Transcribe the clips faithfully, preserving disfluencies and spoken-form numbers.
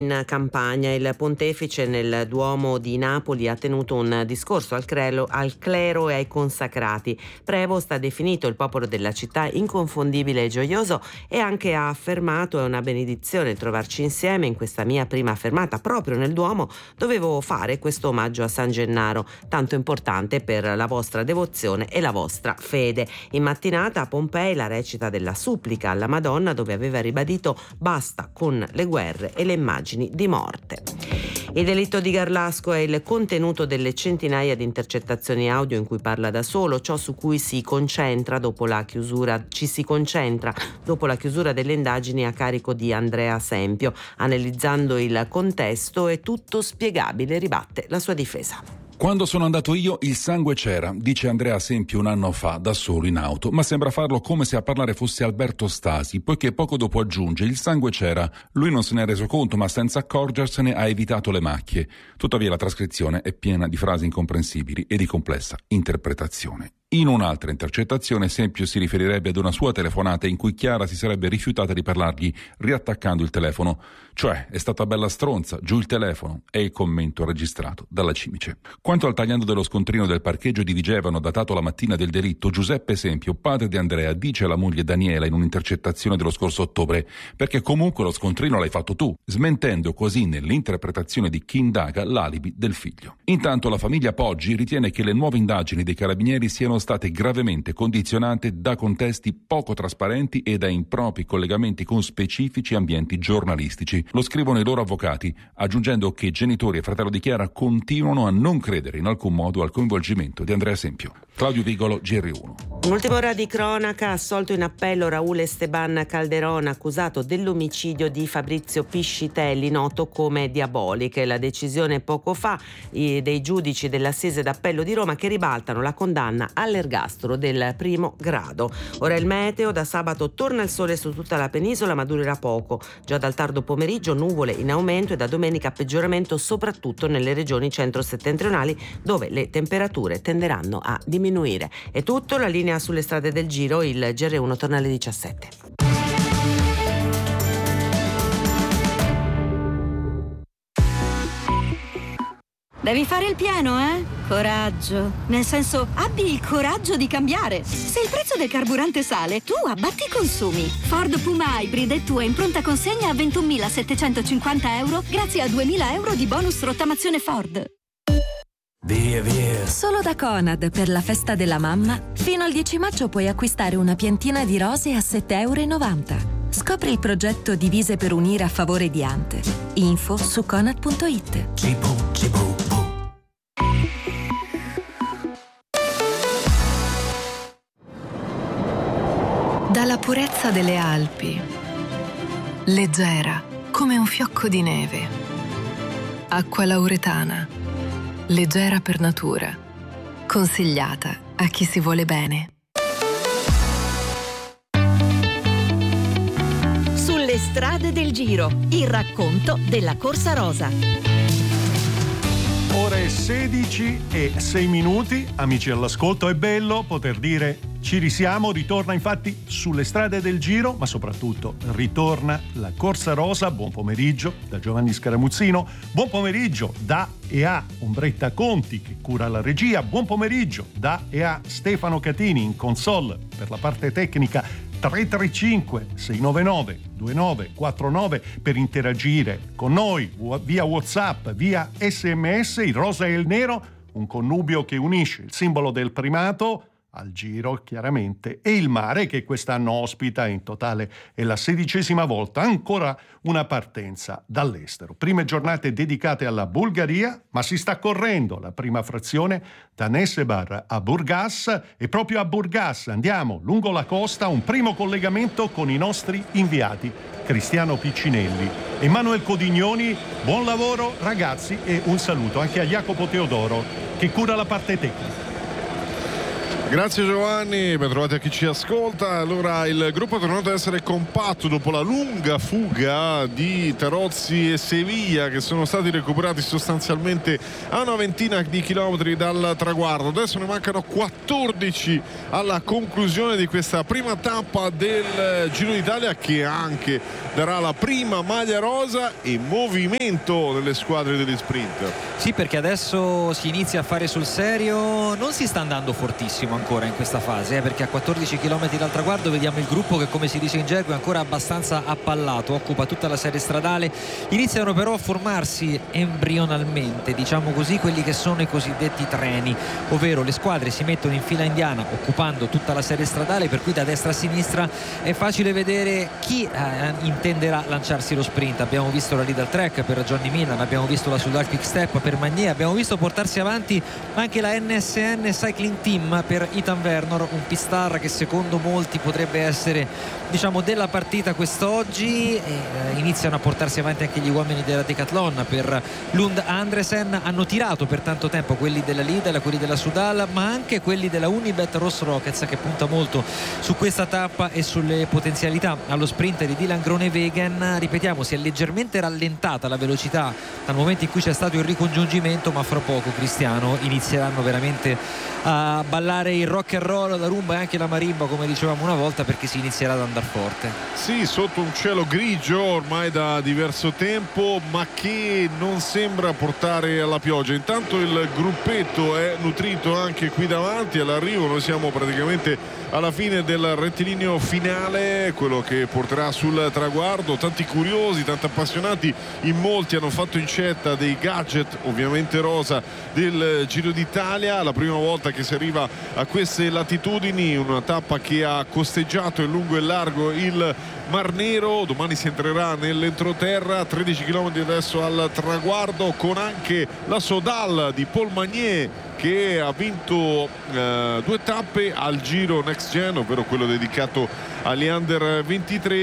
In Campania il pontefice nel Duomo di Napoli ha tenuto un discorso al clero, al clero e ai consacrati. Prevost ha definito il popolo della città inconfondibile e gioioso e anche ha affermato: è una benedizione trovarci insieme in questa mia prima fermata proprio nel Duomo. Dovevo fare questo omaggio a San Gennaro, tanto importante per la vostra devozione e la vostra fede. In mattinata a Pompei la recita della supplica alla Madonna, dove aveva ribadito basta con le guerre e le immagini di morte. Il delitto di Garlasco è il contenuto delle centinaia di intercettazioni audio in cui parla da solo, ciò su cui si concentra dopo la chiusura ci si concentra dopo la chiusura delle indagini a carico di Andrea Sempio. Analizzando il contesto è tutto spiegabile, ribatte la sua difesa. Quando sono andato io il sangue c'era, dice Andrea Sempio un anno fa, da solo in auto, ma sembra farlo come se a parlare fosse Alberto Stasi, poiché poco dopo aggiunge: il sangue c'era, lui non se ne è reso conto, ma senza accorgersene ha evitato le macchie. Tuttavia la trascrizione è piena di frasi incomprensibili e di complessa interpretazione. In un'altra intercettazione Sempio si riferirebbe ad una sua telefonata in cui Chiara si sarebbe rifiutata di parlargli riattaccando il telefono, cioè è stata bella stronza, giù il telefono, è il commento registrato dalla Cimice. Quanto al tagliando dello scontrino del parcheggio di Vigevano datato la mattina del delitto, Giuseppe Sempio, padre di Andrea, dice alla moglie Daniela in un'intercettazione dello scorso ottobre: perché comunque lo scontrino l'hai fatto tu, smentendo così nell'interpretazione di chi indaga l'alibi del figlio. Intanto la famiglia Poggi ritiene che le nuove indagini dei carabinieri siano state gravemente condizionate da contesti poco trasparenti e da impropri collegamenti con specifici ambienti giornalistici. Lo scrivono i loro avvocati, aggiungendo che genitori e fratello di Chiara continuano a non credere in alcun modo al coinvolgimento di Andrea Sempio. Claudio Vigolo, G R uno. Un'ultima ora di cronaca: assolto in appello Raul Esteban Calderón, accusato dell'omicidio di Fabrizio Piscitelli, noto come Diaboliche. La decisione poco fa dei giudici dell'Assise d'Appello di Roma, che ribaltano la condanna all'ergastolo del primo grado. Ora il meteo: da sabato torna il sole su tutta la penisola, ma durerà poco. Già dal tardo pomeriggio nuvole in aumento e da domenica peggioramento soprattutto nelle regioni centro-settentrionali, dove le temperature tenderanno a diminuire. È tutto, la linea sulle strade del Giro, il G R uno torna alle diciassette. Devi fare il pieno, eh? Coraggio. Nel senso, abbi il coraggio di cambiare. Se il prezzo del carburante sale, tu abbatti i consumi. Ford Puma Hybrid è tua in pronta consegna a ventunomilasettecentocinquanta euro grazie a duemila euro di bonus rottamazione Ford. Via via. Solo da Conad per la festa della mamma fino al dieci maggio puoi acquistare una piantina di rose a sette e novanta euro. Scopri il progetto Divise per unire a favore di Ante. Info su conad punto it. Cibo, cibo, bu. Dalla purezza delle Alpi, leggera come un fiocco di neve. Acqua lauretana, leggera per natura, consigliata a chi si vuole bene. Sulle strade del Giro, il racconto della Corsa Rosa. Ore sedici e sei minuti, amici all'ascolto. È bello poter dire ci risiamo, ritorna infatti Sulle strade del Giro, ma soprattutto ritorna la Corsa Rosa. Buon pomeriggio da Giovanni Scaramuzzino, buon pomeriggio da e a Ombretta Conti che cura la regia, buon pomeriggio da e a Stefano Catini in console per la parte tecnica. Tre tre cinque sei nove nove due nove quattro nove per interagire con noi via WhatsApp, via S M S. Il rosa e il nero, un connubio che unisce il simbolo del primato al Giro chiaramente e il mare, che quest'anno ospita in totale è la sedicesima volta ancora una partenza dall'estero. Prime giornate dedicate alla Bulgaria, ma si sta correndo la prima frazione da Nesebar a Burgas, e proprio a Burgas andiamo lungo la costa, un primo collegamento con i nostri inviati Cristiano Piccinelli, Emanuele Codignoni. Buon lavoro ragazzi e un saluto anche a Jacopo Teodoro che cura la parte tecnica. Grazie Giovanni, ben trovati a chi ci ascolta. Allora, il gruppo è tornato ad essere compatto dopo la lunga fuga di Tarozzi e Sevilla, che sono stati recuperati sostanzialmente a una ventina di chilometri dal traguardo. Adesso ne mancano quattordici alla conclusione di questa prima tappa del Giro d'Italia, che anche darà la prima maglia rosa e movimento nelle squadre degli sprint. Sì, perché adesso si inizia a fare sul serio. Non si sta andando fortissimo ancora in questa fase, eh, perché a quattordici chilometri dal traguardo vediamo il gruppo che, come si dice in gergo, è ancora abbastanza appallato, occupa tutta la serie stradale. Iniziano però a formarsi embrionalmente, diciamo così, quelli che sono i cosiddetti treni, ovvero le squadre si mettono in fila indiana occupando tutta la serie stradale, per cui da destra a sinistra è facile vedere chi eh, intenderà lanciarsi lo sprint. Abbiamo visto la Lidl Trek per Johnny Milan, abbiamo visto la Soudal Quick Step per Magnier, abbiamo visto portarsi avanti anche la N S N Cycling Team per Ethan Vernor, un pistar che secondo molti potrebbe essere, diciamo, della partita quest'oggi. E, eh, iniziano a portarsi avanti anche gli uomini della Decathlon per Lund Andresen. Hanno tirato per tanto tempo quelli della Lidl, quelli della Soudal, ma anche quelli della Unibet Ross Rockets, che punta molto su questa tappa e sulle potenzialità allo sprint di Dylan Groenewegen. Ripetiamo, si è leggermente rallentata la velocità dal momento in cui c'è stato il ricongiungimento, ma fra poco, Cristiano, inizieranno veramente a ballare il rock and roll, la rumba e anche la marimba, come dicevamo una volta, perché si inizierà ad andare forte. Sì, sotto un cielo grigio ormai da diverso tempo, ma che non sembra portare alla pioggia. Intanto il gruppetto è nutrito anche qui davanti. All'arrivo noi siamo praticamente alla fine del rettilineo finale, quello che porterà sul traguardo. Tanti curiosi, tanti appassionati, in molti hanno fatto incetta dei gadget, ovviamente rosa, del Giro d'Italia. La prima volta che si arriva a queste latitudini, una tappa che ha costeggiato in lungo e largo il Mar Nero. Domani si entrerà nell'entroterra, tredici chilometri adesso al traguardo, con anche la Soudal di Paul Magnier, che ha vinto eh, due tappe al Giro Next Gen, ovvero quello dedicato agli under ventitré,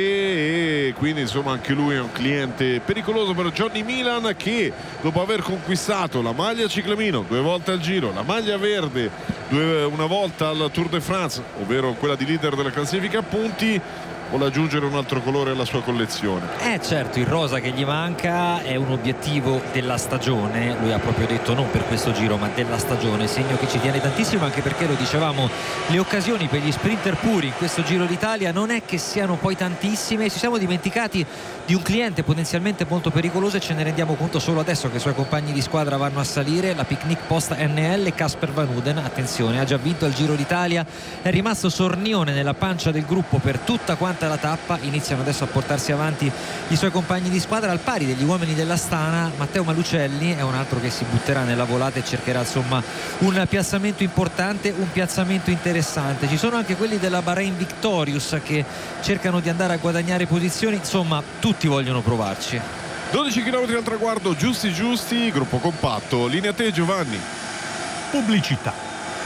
e quindi insomma anche lui è un cliente pericoloso per Johnny Milan, che dopo aver conquistato la maglia ciclamino due volte al Giro, la maglia verde due, una volta al Tour de France, ovvero quella di leader della classifica a punti, vuole aggiungere un altro colore alla sua collezione. Eh certo, il rosa che gli manca è un obiettivo della stagione, lui ha proprio detto non per questo Giro ma della stagione, segno che ci tiene tantissimo, anche perché, lo dicevamo, le occasioni per gli sprinter puri in questo Giro d'Italia non è che siano poi tantissime. Ci siamo dimenticati di un cliente potenzialmente molto pericoloso e ce ne rendiamo conto solo adesso che i suoi compagni di squadra vanno a salire. La Picnic Post N L, Casper Van Uden, attenzione, ha già vinto il Giro d'Italia, è rimasto sornione nella pancia del gruppo per tutta quanta la tappa. Iniziano adesso a portarsi avanti i suoi compagni di squadra, al pari degli uomini dell'Astana. Matteo Malucelli è un altro che si butterà nella volata e cercherà insomma un piazzamento importante, un piazzamento interessante. Ci sono anche quelli della Bahrain Victorious che cercano di andare a guadagnare posizioni, insomma tutti vogliono provarci. dodici chilometri al traguardo, giusti giusti, gruppo compatto. Linea a te Giovanni. Pubblicità.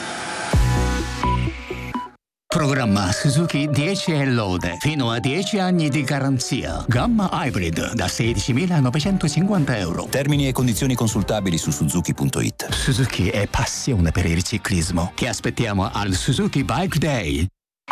Programma Suzuki dieci e Lode, fino a dieci anni di garanzia. Gamma Hybrid da sedicimilanovecentocinquanta euro. Termini e condizioni consultabili su suzuki punto it. Suzuki è passione per il ciclismo. Ti aspettiamo al Suzuki Bike Day.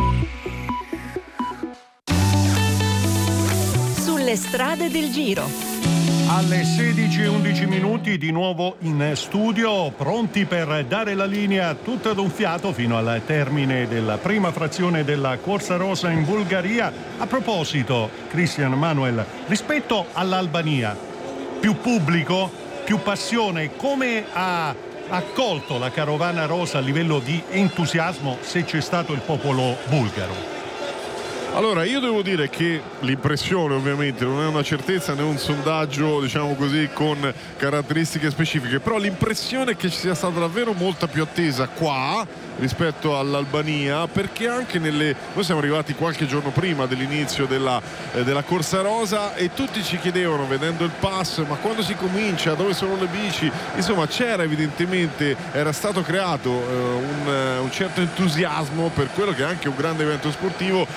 Sulle strade del Giro. Alle sedici e undici minuti di nuovo in studio, pronti per dare la linea tutta d'un fiato fino al termine della prima frazione della Corsa Rosa in Bulgaria. A proposito, Cristian Manuel, rispetto all'Albania, più pubblico, più passione, come ha accolto la carovana rosa a livello di entusiasmo, se c'è stato il popolo bulgaro? Allora, io devo dire che l'impressione, ovviamente non è una certezza né un sondaggio, diciamo così, con caratteristiche specifiche, però l'impressione è che ci sia stata davvero molta più attesa qua rispetto all'Albania, perché anche nelle noi siamo arrivati qualche giorno prima dell'inizio della, eh, della Corsa Rosa, e tutti ci chiedevano, vedendo il pass, ma quando si comincia, dove sono le bici? Insomma, c'era evidentemente, era stato creato eh, un, un certo entusiasmo per quello che è anche un grande evento sportivo in un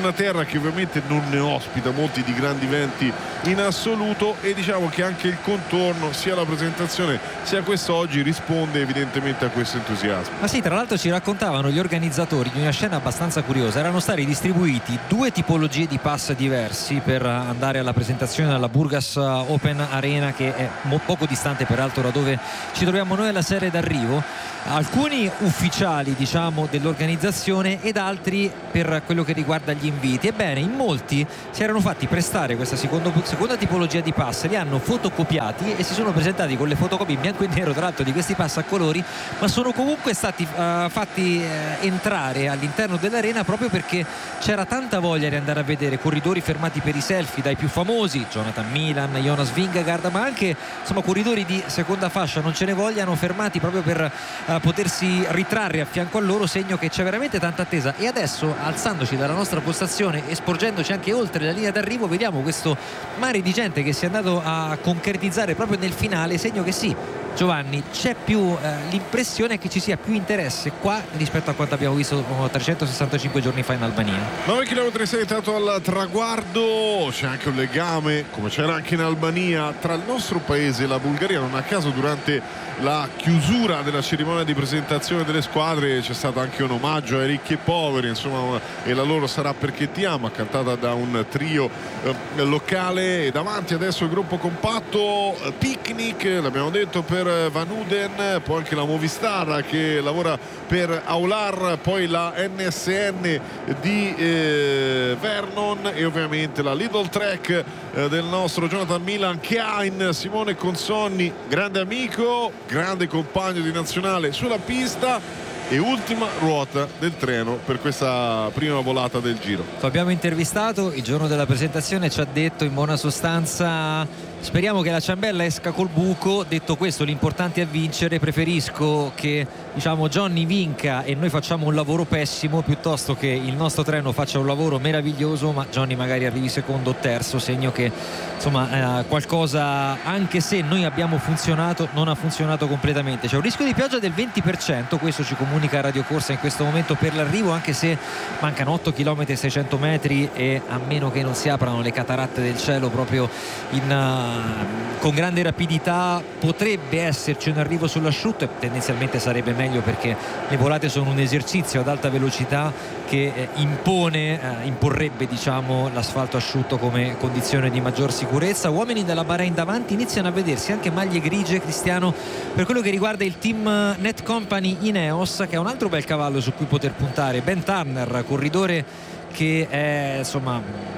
una terra che ovviamente non ne ospita molti di grandi venti in assoluto, e diciamo che anche il contorno, sia la presentazione sia quest'oggi, risponde evidentemente a questo entusiasmo. Ma sì, tra l'altro ci raccontavano gli organizzatori di una scena abbastanza curiosa. Erano stati distribuiti due tipologie di pass diversi per andare alla presentazione alla Burgas Open Arena, che è mo- poco distante peraltro da dove ci troviamo noi alla serie d'arrivo. Alcuni ufficiali, diciamo, dell'organizzazione ed altri per quello che riguarda gli inviti. Ebbene, in molti si erano fatti prestare questa secondo, seconda tipologia di pass, li hanno fotocopiati e si sono presentati con le fotocopie in bianco e nero, tra l'altro, di questi pass a colori, ma sono comunque stati uh, fatti uh, entrare all'interno dell'arena proprio perché c'era tanta voglia di andare a vedere corridori fermati per i selfie, dai più famosi, Jonathan Milan, Jonas Vingegaard, ma anche insomma corridori di seconda fascia, non ce ne vogliano, fermati proprio per uh, potersi ritrarre a fianco a loro, segno che c'è veramente tanta attesa. E adesso, alzandoci dalla nostra postazione e sporgendoci anche oltre la linea d'arrivo, vediamo questo mare di gente che si è andato a concretizzare proprio nel finale, segno che sì, Giovanni, c'è più eh, l'impressione che ci sia più interesse qua rispetto a quanto abbiamo visto trecentosessantacinque giorni fa in Albania. nove chilometri sei intanto al traguardo, c'è anche un legame, come c'era anche in Albania, tra il nostro paese e la Bulgaria. Non a caso durante la chiusura della cerimonia di presentazione delle squadre c'è stato anche un omaggio ai ricchi e poveri, insomma, e la loro sarà perché ti amo, cantata da un trio eh, locale. E davanti adesso il gruppo compatto, eh, Picnic, l'abbiamo detto, per Van Uden, poi anche la Movistar che lavora per Aular, poi la N S N di eh, Vernon e ovviamente la Lidl Trek eh, del nostro Jonathan Milan, che ha in Simone Consonni, grande amico, grande compagno di nazionale sulla pista e ultima ruota del treno per questa prima volata del Giro. Lo abbiamo intervistato il giorno della presentazione, ci ha detto in buona sostanza: speriamo che la ciambella esca col buco. Detto questo, l'importante è vincere, preferisco che, diciamo, Johnny vinca e noi facciamo un lavoro pessimo piuttosto che il nostro treno faccia un lavoro meraviglioso ma Johnny magari arrivi secondo o terzo, segno che insomma eh, qualcosa, anche se noi abbiamo funzionato, non ha funzionato completamente. C'è un rischio di pioggia del venti per cento, questo ci comunica Radio Corsa in questo momento per l'arrivo, anche se mancano otto chilometri e seicento metri e a meno che non si aprano le cataratte del cielo proprio in uh, con grande rapidità, potrebbe esserci un arrivo sull'asciutto e tendenzialmente sarebbe meglio, perché le volate sono un esercizio ad alta velocità che eh, impone, eh, imporrebbe diciamo l'asfalto asciutto come condizione di maggior sicurezza. Uomini della Bahrain davanti, iniziano a vedersi anche maglie grigie, Cristiano, per quello che riguarda il team Net Company Ineos, che è un altro bel cavallo su cui poter puntare. Ben Turner, corridore che è insomma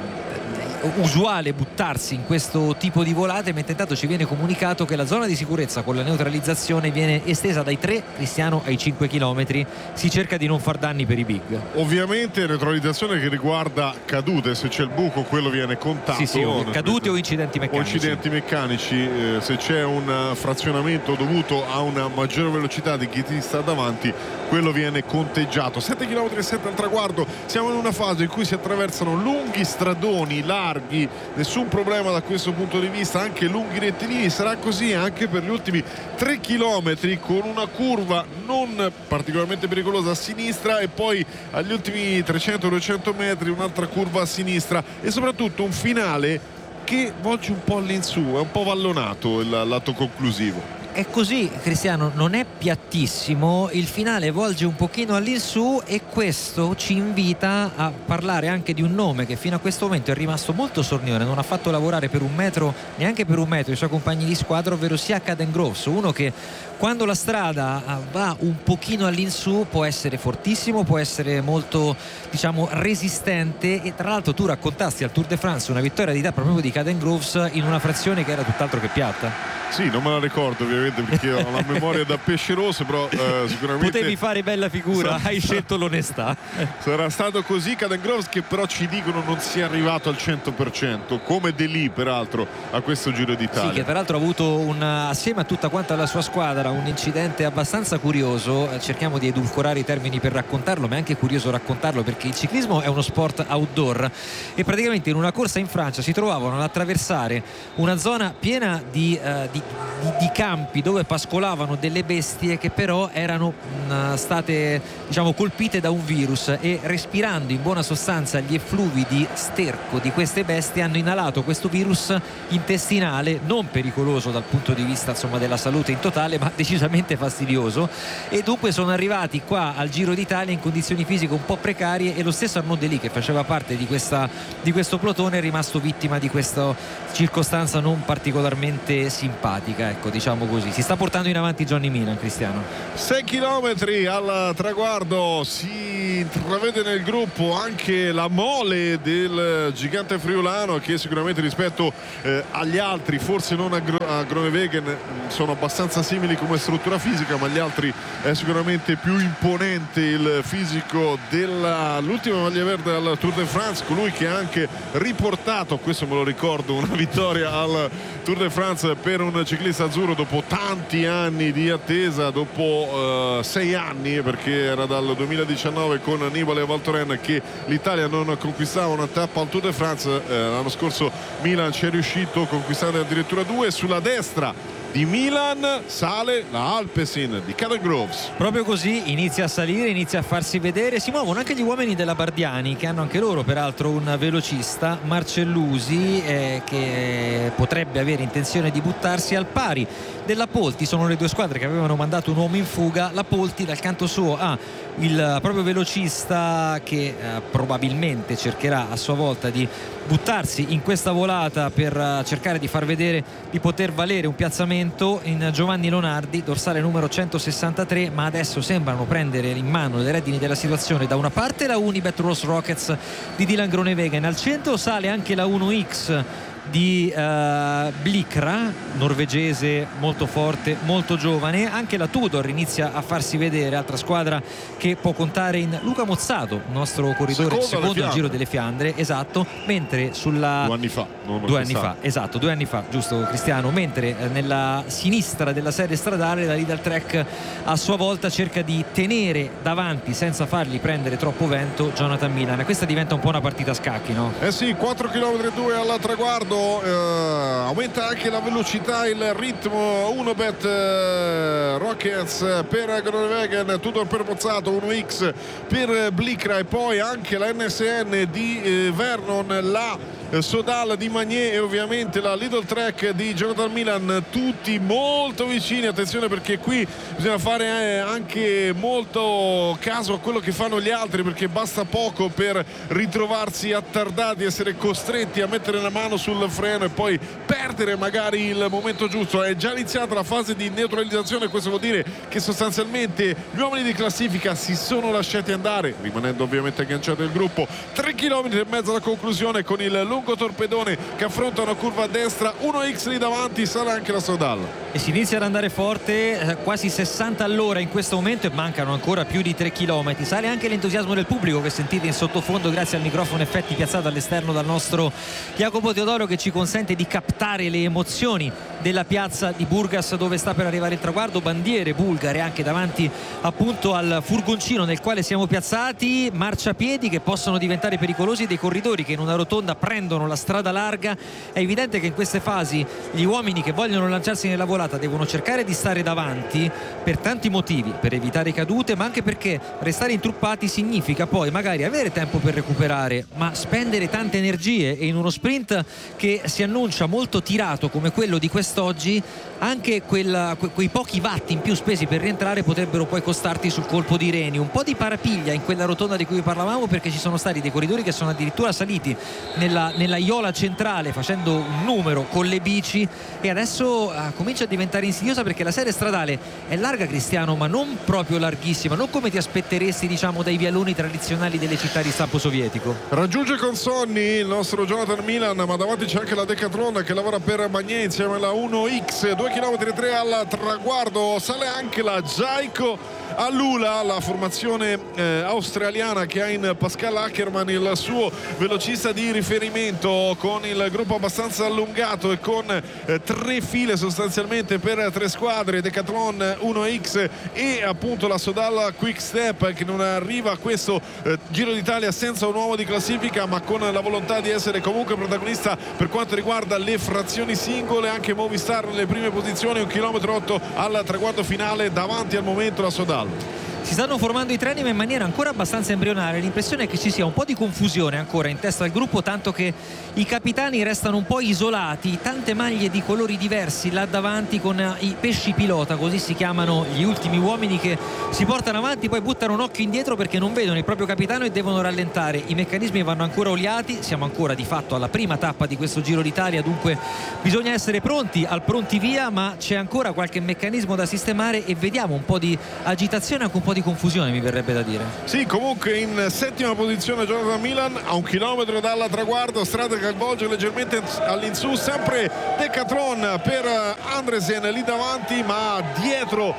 usuale buttarsi in questo tipo di volate, mentre intanto ci viene comunicato che la zona di sicurezza con la neutralizzazione viene estesa dai tre, Cristiano, ai cinque chilometri. Si cerca di non far danni per i big. Ovviamente neutralizzazione che riguarda cadute, se c'è il buco quello viene contato. Sì, sì, cadute o incidenti meccanici. O incidenti meccanici, eh, se c'è un frazionamento dovuto a una maggiore velocità di chi ti sta davanti, quello viene conteggiato. sette chilometri e sette al traguardo, siamo in una fase in cui si attraversano lunghi stradoni larghi, nessun problema da questo punto di vista, anche lunghi rettilini. Sarà così anche per gli ultimi tre chilometri, con una curva non particolarmente pericolosa a sinistra e poi agli ultimi trecento duecento metri un'altra curva a sinistra e soprattutto un finale che volge un po' all'insù, è un po' vallonato il lato conclusivo. È così, Cristiano, non è piattissimo, il finale volge un pochino all'insù e questo ci invita a parlare anche di un nome che fino a questo momento è rimasto molto sornione, non ha fatto lavorare per un metro, neanche per un metro, i suoi compagni di squadra, ovvero sia Caden Groves, uno che quando la strada va un pochino all'insù può essere fortissimo, può essere molto, diciamo, resistente. E tra l'altro tu raccontasti al Tour de France una vittoria di tappa proprio di Caden Groves in una frazione che era tutt'altro che piatta. Sì, non me la ricordo ovviamente perché ho la memoria da pesce rosso, però eh, sicuramente potevi fare bella figura, hai scelto l'onestà. Sarà stato così. Caden Groves, che però ci dicono non sia arrivato al cento per cento, come De Lee peraltro a questo Giro d'Italia. Sì, che peraltro ha avuto un, assieme a tutta quanta la sua squadra, un incidente abbastanza curioso. Cerchiamo di edulcorare i termini per raccontarlo, ma è anche curioso raccontarlo perché il ciclismo è uno sport outdoor e praticamente in una corsa in Francia si trovavano ad attraversare una zona piena di, uh, di di, di campi dove pascolavano delle bestie che però erano mh, state, diciamo, colpite da un virus, e respirando in buona sostanza gli effluvi di sterco di queste bestie hanno inalato questo virus intestinale, non pericoloso dal punto di vista, insomma, della salute in totale, ma decisamente fastidioso, e dunque sono arrivati qua al Giro d'Italia in condizioni fisiche un po' precarie, e lo stesso Arnaud Delis, che faceva parte di, questa, di questo plotone, è rimasto vittima di questa circostanza non particolarmente simpatica, ecco, diciamo così. Si sta portando in avanti Johnny Milan, Cristiano. sei chilometri al traguardo, si intravede nel gruppo anche la mole del gigante friulano, che sicuramente rispetto eh, agli altri, forse non a, Gro- a Groenewegen, sono abbastanza simili come struttura fisica, ma gli altri è sicuramente più imponente il fisico dell'ultima maglia verde al Tour de France, colui che ha anche riportato, questo me lo ricordo, una vittoria al Tour de France per un ciclista azzurro dopo tanti anni di attesa, dopo uh, sei anni, perché era dal duemiladiciannove con Nibali e Valtoren che l'Italia non conquistava una tappa al Tour de France. Eh, l'anno scorso Milan ci è riuscito, conquistando addirittura due. Sulla destra di Milan sale la Alpecin di Cadel Groves. Proprio così, inizia a salire, inizia a farsi vedere. Si muovono anche gli uomini della Bardiani, che hanno anche loro peraltro un velocista, Marcellusi, eh, che potrebbe avere intenzione di buttarsi al pari della Polti. Sono le due squadre che avevano mandato un uomo in fuga. La Polti dal canto suo ha il proprio velocista che eh, probabilmente cercherà a sua volta di buttarsi in questa volata per uh, cercare di far vedere di poter valere un piazzamento in Giovanni Lonardi, dorsale numero centosessantatré, ma adesso sembrano prendere in mano le redini della situazione. Da una parte la Unibet Rose Rockets di Dylan Groenewegen, al centro sale anche la uno X di uh, Blikra, norvegese molto forte, molto giovane. Anche la Tudor inizia a farsi vedere, altra squadra che può contare in Luca Mozzato, nostro corridore secondo, secondo al Giro delle Fiandre, esatto, mentre sulla due anni fa non due anni fa, esatto, due anni fa, giusto Cristiano, mentre eh, nella sinistra della serie stradale la Lidl Trek a sua volta cerca di tenere davanti senza fargli prendere troppo vento Jonathan Milan. Questa diventa un po' una partita a scacchi, no? Eh sì, quattro virgola due chilometri al traguardo. Eh, aumenta anche la velocità, il ritmo. Unibet eh, Rockets per Groenewegen, Tudor per Mozzato, uno X per Blikra, e poi anche la N S N di eh, Vernon, la eh, Sodal di Magnier e ovviamente la Lidl Trek di Jonathan Milan, tutti molto vicini. Attenzione, perché qui bisogna fare eh, anche molto caso a quello che fanno gli altri, perché basta poco per ritrovarsi attardati, essere costretti a mettere la mano sul freno e poi perdere magari il momento giusto. È già iniziata la fase di neutralizzazione, questo vuol dire che sostanzialmente gli uomini di classifica si sono lasciati andare, rimanendo ovviamente agganciato il gruppo. Tre chilometri e mezzo alla conclusione, con il lungo torpedone che affronta una curva a destra, uno X lì davanti, sale anche la Sodal e si inizia ad andare forte, eh, quasi sessanta all'ora in questo momento, e mancano ancora più di tre chilometri. Sale anche l'entusiasmo del pubblico, che sentite in sottofondo grazie al microfono effetti piazzato all'esterno dal nostro Jacopo Teodoro, che ci consente di captare le emozioni della piazza di Burgas, dove sta per arrivare il traguardo. Bandiere bulgare anche davanti appunto al furgoncino nel quale siamo piazzati, marciapiedi che possono diventare pericolosi, dei corridori che in una rotonda prendono la strada larga. È evidente che in queste fasi gli uomini che vogliono lanciarsi nella volata devono cercare di stare davanti per tanti motivi, per evitare cadute, ma anche perché restare intruppati significa poi magari avere tempo per recuperare, ma spendere tante energie, e in uno sprint che si annuncia molto tirato come quello di quest'oggi anche quella, que, quei pochi watt in più spesi per rientrare potrebbero poi costarti sul colpo di reni. Un po' di parapiglia in quella rotonda di cui parlavamo, perché ci sono stati dei corridori che sono addirittura saliti nella, nella iola centrale facendo un numero con le bici, e adesso uh, comincia a diventare insidiosa, perché la serie stradale è larga, Cristiano, ma non proprio larghissima, non come ti aspetteresti, diciamo, dai vialoni tradizionali delle città di stampo sovietico. Raggiunge Consonni il nostro Jonathan Milan, ma davanti c'è anche la Decathlon che lavora per Magnier insieme alla uno X. Due chilometri e tre al traguardo, sale anche la Giaico a Lula, la formazione eh, australiana che ha in Pascal Ackermann il suo velocista di riferimento, con il gruppo abbastanza allungato e con eh, tre file sostanzialmente per tre squadre, Decathlon uno X e appunto la Sodal Quick Step, che non arriva a questo eh, Giro d'Italia senza un uomo di classifica, ma con la volontà di essere comunque protagonista per quanto riguarda le frazioni singole. Anche Movistar nelle prime posizioni, un chilometro otto al traguardo finale, davanti al momento la Sodal. Si stanno formando i treni, ma in maniera ancora abbastanza embrionale. L'impressione è che ci sia un po' di confusione ancora in testa al gruppo, tanto che i capitani restano un po' isolati, tante maglie di colori diversi là davanti, con i pesci pilota, così si chiamano gli ultimi uomini, che si portano avanti, poi buttano un occhio indietro perché non vedono il proprio capitano e devono rallentare. I meccanismi vanno ancora oliati, siamo ancora di fatto alla prima tappa di questo Giro d'Italia, dunque bisogna essere pronti al pronti via, ma c'è ancora qualche meccanismo da sistemare e vediamo un po' di agitazione, anche un po' di confusione, mi verrebbe da dire. Sì, comunque in settima posizione Jonathan Milan, a un chilometro dal traguardo, strada che avvolge leggermente all'insù, sempre Decathlon per Andresen lì davanti, ma dietro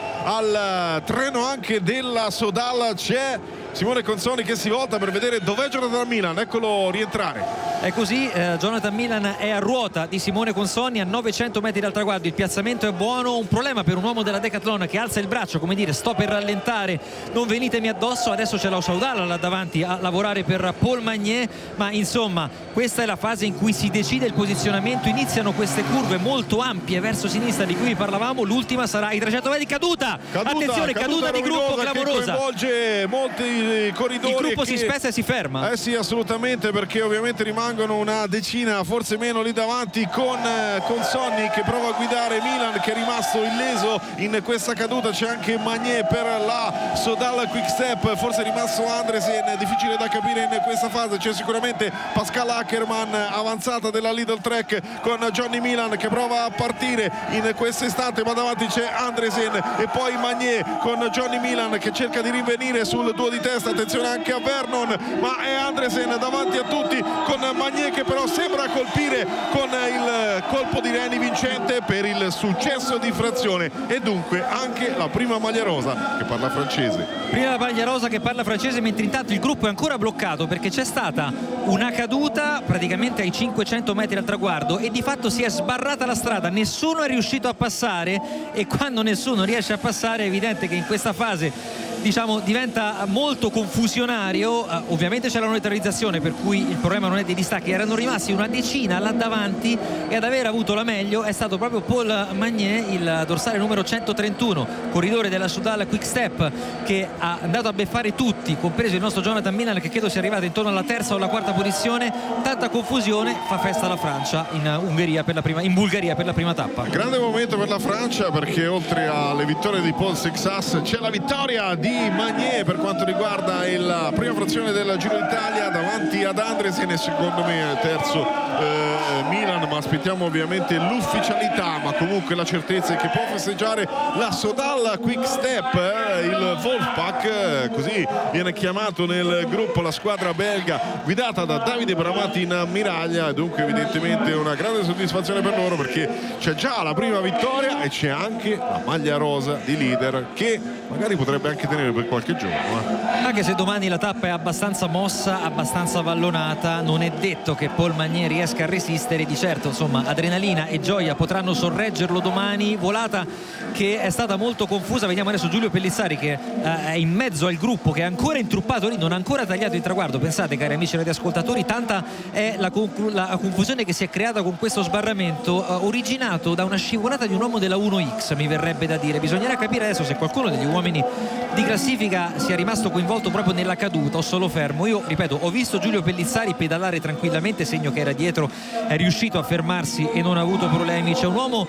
al treno anche della Sodal c'è Simone Consoni che si volta per vedere dov'è Jonathan Milan, eccolo rientrare. È così, eh, Jonathan Milan è a ruota di Simone Consoni a novecento metri dal traguardo, il piazzamento è buono. Un problema per un uomo della Decathlon che alza il braccio, come dire sto per rallentare, non venitemi addosso. Adesso c'è la Saudala là davanti a lavorare per Paul Magnier, ma insomma questa è la fase in cui si decide il posizionamento. Iniziano queste curve molto ampie verso sinistra di cui vi parlavamo, l'ultima sarà i trecento metri, caduta, caduta attenzione, caduta, caduta di gruppo clamorosa che coinvolge molti corridori. Il gruppo che... si spezza e si ferma. Eh sì, assolutamente, perché ovviamente rimangono una decina, forse meno lì davanti, con Consonni che prova a guidare Milan, che è rimasto illeso in questa caduta. C'è anche Magnier per la Sodal Quick Step, forse è rimasto Andresen, difficile da capire in questa fase. C'è sicuramente Pascal Ackermann, avanzata della Lidl Trek, con Johnny Milan che prova a partire in questo istante, ma davanti c'è Andresen e poi Magnier con Johnny Milan che cerca di rinvenire sul duo di testa. Attenzione anche a Vernon, ma è Andresen davanti a tutti, con Magnier che però sembra colpire con il colpo di reni vincente per il successo di frazione, e dunque anche la prima maglia rosa che parla francese. Prima la maglia rosa che parla francese, mentre intanto il gruppo è ancora bloccato perché c'è stata una caduta praticamente ai cinquecento metri dal traguardo e di fatto si è sbarrata la strada, nessuno è riuscito a passare, e quando nessuno riesce a passare è evidente che in questa fase diciamo diventa molto confusionario. Uh, ovviamente c'è la neutralizzazione, per cui il problema non è dei distacchi, erano rimasti una decina là davanti e ad aver avuto la meglio è stato proprio Paul Magnier, il dorsale numero centotrentuno, corridore della Sodal Quick Step, che ha andato a beffare tutti, compreso il nostro Jonathan Milan, che credo sia arrivato intorno alla terza o alla quarta posizione. Tanta confusione, fa festa la Francia in Ungheria per la prima, in Bulgaria per la prima tappa. Grande momento per la Francia, perché oltre alle vittorie di Paul Sexas c'è la vittoria di Magnier per quanto riguarda la prima frazione del Giro d'Italia davanti ad Andresen, e secondo me terzo eh, Milan, ma aspettiamo ovviamente l'ufficialità. Ma comunque la certezza è che può festeggiare la Sodal Quick Step, eh, il Wolfpack, eh, così viene chiamato nel gruppo, la squadra belga guidata da Davide Bramati in ammiraglia, e dunque evidentemente una grande soddisfazione per loro, perché c'è già la prima vittoria e c'è anche la maglia rosa di leader che magari potrebbe anche tenere per qualche giorno, eh. Anche se domani la tappa è abbastanza mossa, abbastanza vallonata, non è detto che Paul Magnier riesca a resistere. Di certo insomma adrenalina e gioia potranno sorreggerlo domani. Volata che è stata molto confusa. Vediamo adesso Giulio Pellizzari che eh, è in mezzo al gruppo, che è ancora intruppato lì, non ha ancora tagliato il traguardo. Pensate, cari amici radioascoltatori, tanta è la, la confusione che si è creata con questo sbarramento, eh, originato da una scivolata di un uomo della uno X, mi verrebbe da dire. Bisognerà capire adesso se qualcuno degli uomini di classifica sia rimasto coinvolto proprio nella caduta o solo fermo. Io ripeto, ho visto Giulio Pellizzari pedalare tranquillamente, segno che era dietro, è riuscito a fermarsi e non ha avuto problemi. C'è un uomo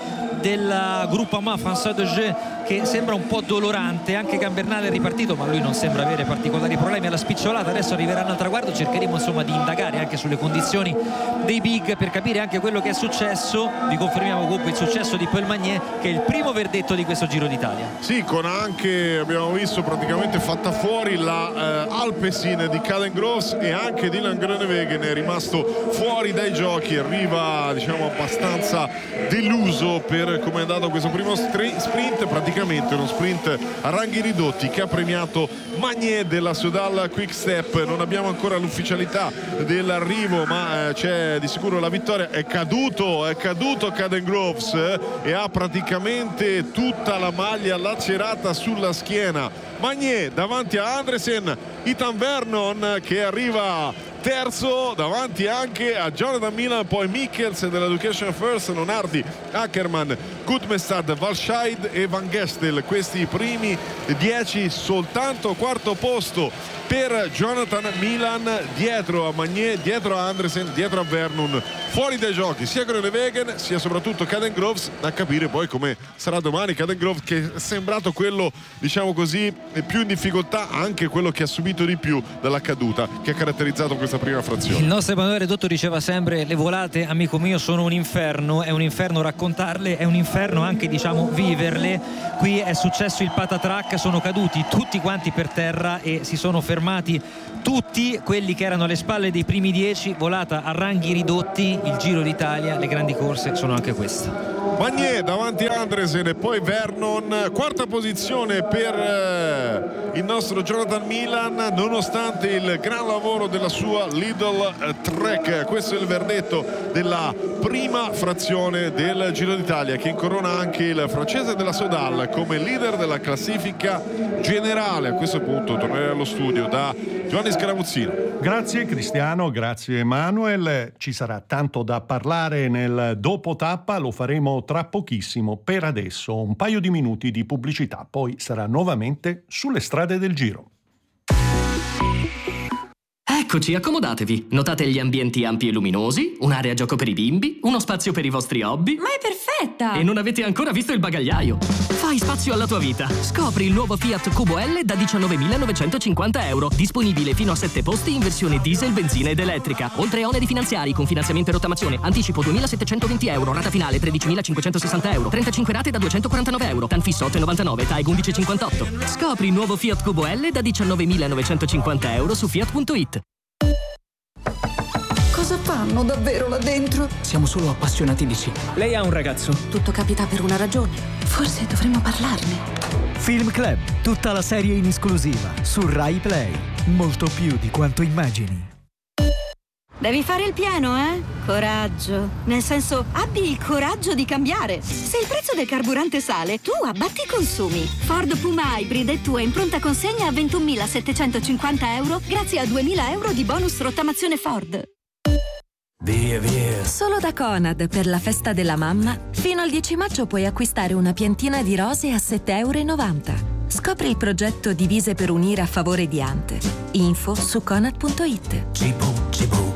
del gruppo Ama François de Gé che sembra un po' dolorante, anche Gambernale è ripartito, ma lui non sembra avere particolari problemi alla spicciolata. Adesso arriveranno al traguardo, cercheremo insomma di indagare anche sulle condizioni dei big per capire anche quello che è successo. Vi confermiamo comunque il successo di Paul Magnier, che è il primo verdetto di questo Giro d'Italia. Sì, con anche, abbiamo visto praticamente fatta fuori la eh, Alpecin di Caden Groves, e anche Dylan Groenewegen è rimasto fuori dai giochi, arriva diciamo abbastanza deluso per come è andato questo primo sprint. Praticamente praticamente uno sprint a ranghi ridotti che ha premiato Magnier della Soudal Quick Step. Non abbiamo ancora l'ufficialità dell'arrivo, ma eh, c'è di sicuro la vittoria. È caduto, è caduto Caden Groves eh, e ha praticamente tutta la maglia lacerata sulla schiena. Magnier davanti a Andresen, Ethan Vernon che arriva terzo, davanti anche a Jonathan Milan, poi Mikkels dell'Education First, Nonardi, Ackermann, Gutmestad, Valscheid e Van Gestel. Questi i primi dieci soltanto. Quarto posto per Jonathan Milan, dietro a Magnier, dietro a Andresen, dietro a Vernon. Fuori dai giochi sia Groenewegen sia soprattutto Caden Groves, da capire poi come sarà domani. Caden Groves che è sembrato quello, diciamo così, più in difficoltà, anche quello che ha subito di più dalla caduta che ha caratterizzato questa prima frazione. Il nostro Emanuele Dotto diceva sempre: le volate, amico mio, sono un inferno, è un inferno raccontarle, è un inferno anche, diciamo, viverle. Qui è successo il patatrack, sono caduti tutti quanti per terra e si sono fermati tutti quelli che erano alle spalle dei primi dieci. Volata a ranghi ridotti, il Giro d'Italia, le grandi corse sono anche queste. Magnier davanti a Andresen e poi Vernon. Quarta posizione per eh, il nostro Jonathan Milan, nonostante il gran lavoro della sua Lidl Trek. Questo è il verdetto della prima frazione del Giro d'Italia, che incorona anche il francese della Soudal come leader della classifica generale. A questo punto tornerei allo studio da Giovanni Scaramuzzino. Grazie Cristiano, grazie Emanuel. Ci sarà tanto da parlare nel dopo tappa, lo faremo tra pochissimo. Per adesso un paio di minuti di pubblicità, poi sarà nuovamente sulle strade del Giro. Eccoci, accomodatevi. Notate gli ambienti ampi e luminosi, un'area gioco per i bimbi, uno spazio per i vostri hobby. Ma è perfetta! E non avete ancora visto il bagagliaio. Fai spazio alla tua vita. Scopri il nuovo Fiat Cubo L da diciannovemilanovecentocinquanta euro. Disponibile fino a sette posti in versione diesel, benzina ed elettrica. Oltre oneri finanziari con finanziamento e rottamazione. Anticipo duemilasettecentoventi euro. Rata finale tredicimilacinquecentosessanta euro. trentacinque rate da duecentoquarantanove euro. Tan fisso otto virgola novantanove. T A E G undici virgola cinquantotto. Scopri il nuovo Fiat Cubo L da diciannovemilanovecentocinquanta euro su fiat punto it. Cosa fanno davvero là dentro? Siamo solo appassionati di cinema. Lei ha un ragazzo? Tutto capita per una ragione. Forse dovremmo parlarne. Film Club, tutta la serie in esclusiva su Rai Play. Molto più di quanto immagini. Devi fare il pieno, eh? Coraggio. Nel senso, abbi il coraggio di cambiare. Se il prezzo del carburante sale, tu abbatti i consumi. Ford Puma Hybrid è tua in pronta consegna a ventunomilasettecentocinquanta euro grazie a duemila euro di bonus rottamazione Ford. Via, via. Solo da Conad, per la festa della mamma, fino al dieci maggio puoi acquistare una piantina di rose a sette virgola novanta euro. Scopri il progetto Divise per unire a favore di Ante. Info su conad punto it. Cibo, cibo.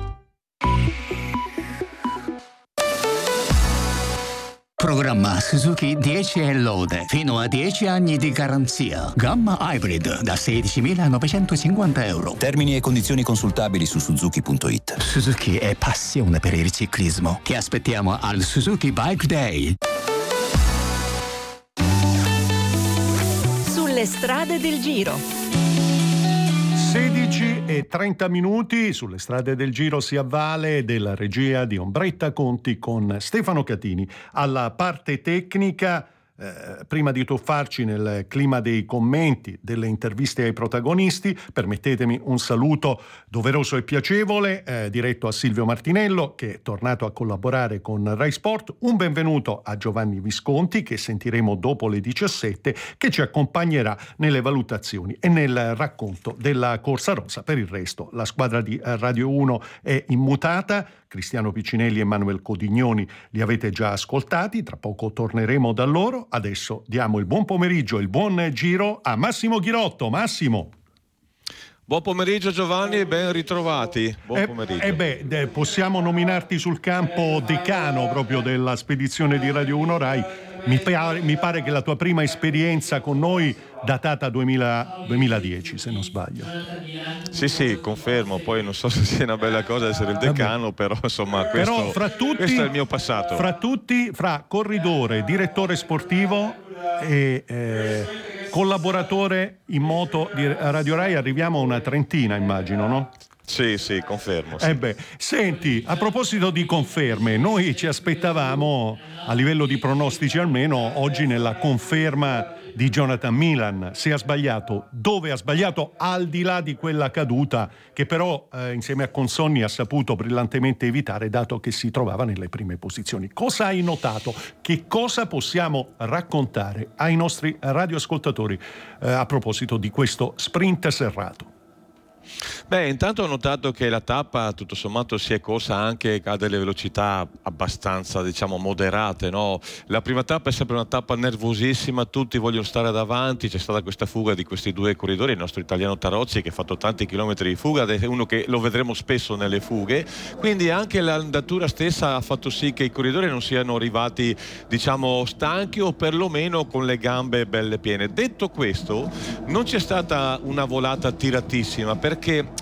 Programma Suzuki dieci e lode, fino a dieci anni di garanzia. Gamma Hybrid da sedicimilanovecentocinquanta euro. Termini e condizioni consultabili su suzuki punto it. Suzuki è passione per il ciclismo. Ti aspettiamo al Suzuki Bike Day. Sulle strade del Giro. sedici e trenta minuti sulle strade del Giro si avvale della regia di Ombretta Conti con Stefano Catini alla parte tecnica. Eh, prima di tuffarci nel clima dei commenti, delle interviste ai protagonisti, permettetemi un saluto doveroso e piacevole eh, diretto a Silvio Martinello, che è tornato a collaborare con Rai Sport. Un benvenuto a Giovanni Visconti, che sentiremo dopo le diciassette, che ci accompagnerà nelle valutazioni e nel racconto della Corsa Rosa. Per il resto la squadra di Radio uno è immutata. Cristiano Piccinelli e Manuel Codignoni li avete già ascoltati, tra poco torneremo da loro. Adesso diamo il buon pomeriggio e il buon giro a Massimo Ghirotto. Massimo. Buon pomeriggio Giovanni e ben ritrovati. Buon pomeriggio. E eh beh, eh, possiamo nominarti sul campo decano proprio della spedizione di Radio uno Rai. Mi pare, mi pare che la tua prima esperienza con noi datata duemila, duemiladieci, se non sbaglio. Sì, sì, confermo. Poi non so se sia una bella cosa essere il decano, Vabbè. però insomma questo, però fra tutti, questo è il mio passato. Fra tutti, fra corridore, direttore sportivo e eh, collaboratore in moto di Radio Rai, arriviamo a una trentina, immagino, no? Sì, sì, confermo. Sì. Eh beh, senti, a proposito di conferme, noi ci aspettavamo, a livello di pronostici almeno, oggi nella conferma di Jonathan Milan. Se ha sbagliato, dove ha sbagliato, al di là di quella caduta che però eh, insieme a Consonni ha saputo brillantemente evitare, dato che si trovava nelle prime posizioni. Cosa hai notato? Che cosa possiamo raccontare ai nostri radioascoltatori eh, a proposito di questo sprint serrato? Beh, intanto ho notato che la tappa tutto sommato si è corsa anche a delle velocità abbastanza, diciamo, moderate, no? La prima tappa è sempre una tappa nervosissima, tutti vogliono stare davanti, c'è stata questa fuga di questi due corridori, il nostro italiano Tarozzi che ha fatto tanti chilometri di fuga, è uno che lo vedremo spesso nelle fughe, quindi anche l'andatura stessa ha fatto sì che i corridori non siano arrivati, diciamo, stanchi o perlomeno con le gambe belle piene. Detto questo, non c'è stata una volata tiratissima, perché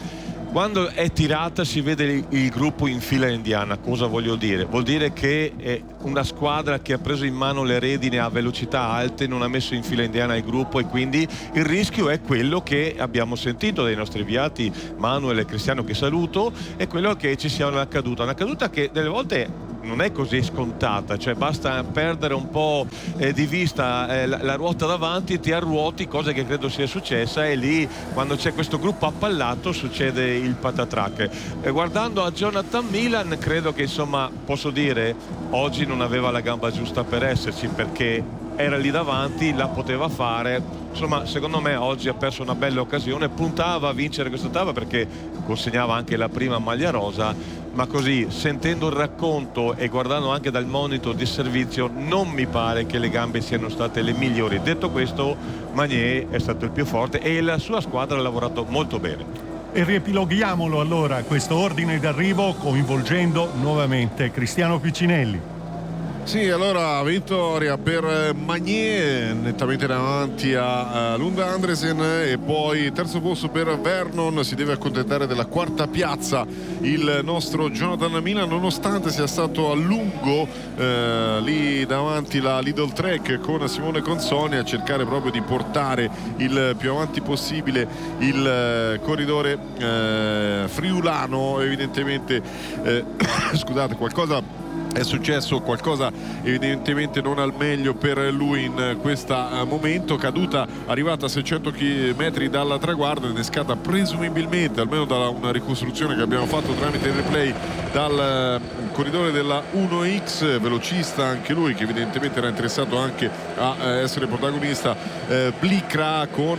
quando è tirata si vede il, il gruppo in fila indiana. Cosa voglio dire? Vuol dire che è una squadra che ha preso in mano le redine a velocità alte, non ha messo in fila indiana il gruppo, e quindi il rischio è quello che abbiamo sentito dai nostri inviati Manuel e Cristiano, che saluto, è quello che ci sia una caduta, una caduta che delle volte non è così scontata, cioè basta perdere un po' eh, di vista eh, la, la ruota davanti e ti arruoti, cosa che credo sia successa, e lì quando c'è questo gruppo appallato succede il patatrac. Eh, guardando a Jonathan Milan, credo che, insomma, posso dire, oggi non aveva la gamba giusta per esserci, perché era lì davanti, la poteva fare, insomma secondo me oggi ha perso una bella occasione, puntava a vincere questa tappa perché consegnava anche la prima maglia rosa, ma così, sentendo il racconto e guardando anche dal monitor di servizio, non mi pare che le gambe siano state le migliori. Detto questo, Magnier è stato il più forte e la sua squadra ha lavorato molto bene. E riepiloghiamolo allora questo ordine d'arrivo coinvolgendo nuovamente Cristiano Piccinelli. Sì, allora vittoria per Magnier, nettamente davanti a Lund Andresen, e poi terzo posto per Vernon. Si deve accontentare della quarta piazza il nostro Jonathan Milan, nonostante sia stato a lungo eh, lì davanti la Lidl Trek con Simone Consoni a cercare proprio di portare il più avanti possibile il eh, corridore eh, friulano. Evidentemente eh, scusate, qualcosa è successo, qualcosa evidentemente non al meglio per lui in questo momento. Caduta arrivata a seicento metri dal traguardo, innescata presumibilmente, almeno da una ricostruzione che abbiamo fatto tramite il replay, dal corridore della uno X, velocista anche lui, che evidentemente era interessato anche a essere protagonista, eh, Blikra, con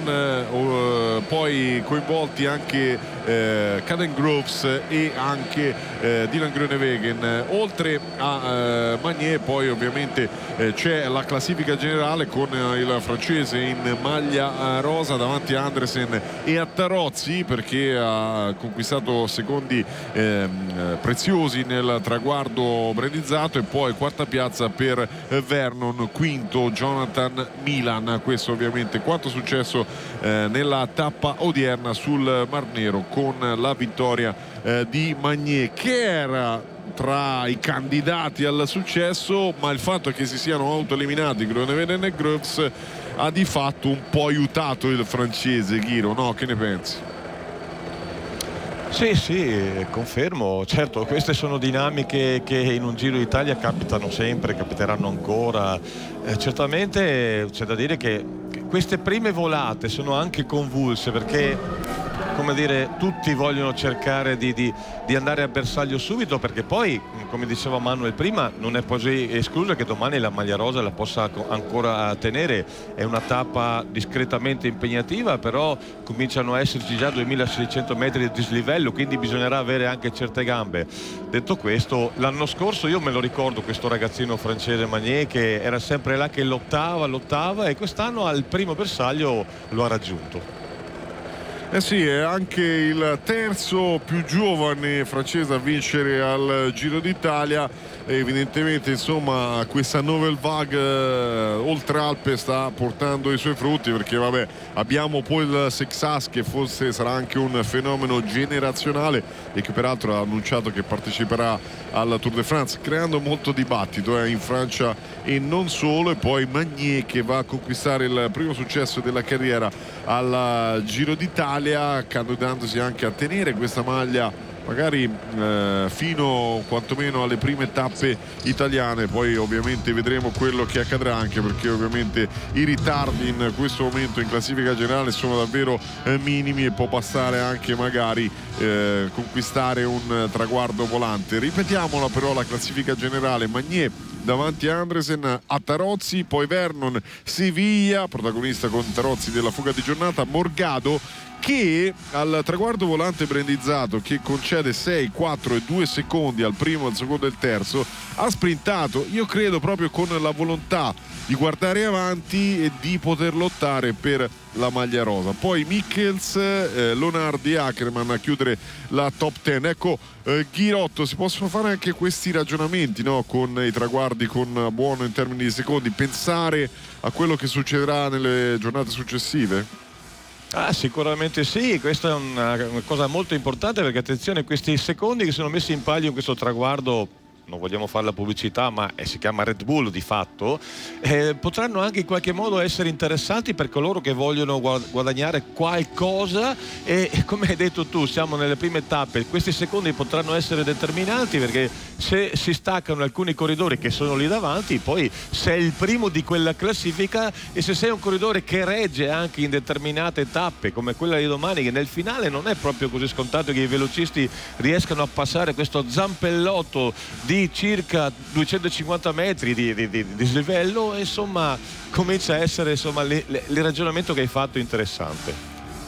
eh, poi coinvolti anche eh, Caden Groves e anche eh, Dylan Groenewegen. Oltre a eh, Magnier poi ovviamente eh, c'è la classifica generale con eh, il francese in maglia eh, rosa davanti a Andresen e a Tarozzi, perché ha conquistato secondi eh, preziosi nel traguardo brandizzato, e poi quarta piazza per eh, Vernon, quinto Jonathan Milan. Questo ovviamente quanto è successo eh, nella tappa odierna sul Mar Nero con la vittoria eh, di Magnier, che era tra i candidati al successo, ma il fatto che si siano autoeliminati Groenewegen e Groves ha di fatto un po' aiutato il francese. Ghiro, no? Che ne pensi? Sì, sì, confermo. Certo, queste sono dinamiche che in un Giro d'Italia capitano sempre, capiteranno ancora. Eh, certamente c'è da dire che queste prime volate sono anche convulse, perché, come dire, tutti vogliono cercare di, di, di andare a bersaglio subito, perché poi, come diceva Manuel prima, non è così escluso che domani la maglia rosa la possa ancora tenere. È una tappa discretamente impegnativa, però cominciano a esserci già duemilaseicento metri di dislivello, quindi bisognerà avere anche certe gambe. Detto questo, l'anno scorso io me lo ricordo questo ragazzino francese Magnier, che era sempre là che lottava, lottava, e quest'anno al primo bersaglio lo ha raggiunto. Eh sì, è anche il terzo più giovane francese a vincere al Giro d'Italia. Evidentemente, insomma, questa Nouvelle Vague eh, oltre Alpe sta portando i suoi frutti, perché vabbè, abbiamo poi il Sexas, che forse sarà anche un fenomeno generazionale e che peraltro ha annunciato che parteciperà al Tour de France, creando molto dibattito eh, in Francia e non solo. E poi Magnier, che va a conquistare il primo successo della carriera al Giro d'Italia. Italia, candidandosi anche a tenere questa maglia magari eh, fino quantomeno alle prime tappe italiane. Poi ovviamente vedremo quello che accadrà, anche perché ovviamente i ritardi in questo momento in classifica generale sono davvero eh, minimi e può bastare anche magari eh, conquistare un traguardo volante. Ripetiamola però la classifica generale: Magnier davanti a Andresen, a Tarozzi, poi Vernon, Sevilla, protagonista con Tarozzi della fuga di giornata, Morgado, che al traguardo volante brandizzato, che concede sei, quattro e due secondi al primo, al secondo e al terzo, ha sprintato, io credo proprio con la volontà di guardare avanti e di poter lottare per la maglia rosa. Poi Michels, eh, Lonardi e Ackermann a chiudere la top dieci. Ecco, eh, Ghirotto, si possono fare anche questi ragionamenti, no? Con i traguardi con buono in termini di secondi, pensare a quello che succederà nelle giornate successive? Ah, sicuramente sì, questa è una, una cosa molto importante, perché attenzione, questi secondi che sono messi in palio in questo traguardo, non vogliamo fare la pubblicità, ma eh, si chiama Red Bull di fatto, eh, potranno anche in qualche modo essere interessanti per coloro che vogliono guadagnare qualcosa e, come hai detto tu, siamo nelle prime tappe, questi secondi potranno essere determinanti, perché se si staccano alcuni corridori che sono lì davanti, poi sei il primo di quella classifica, e se sei un corridore che regge anche in determinate tappe come quella di domani, che nel finale non è proprio così scontato che i velocisti riescano a passare questo zampellotto di circa duecentocinquanta metri di, di, di, di livello, insomma comincia a essere, insomma, le, le, il ragionamento che hai fatto interessante.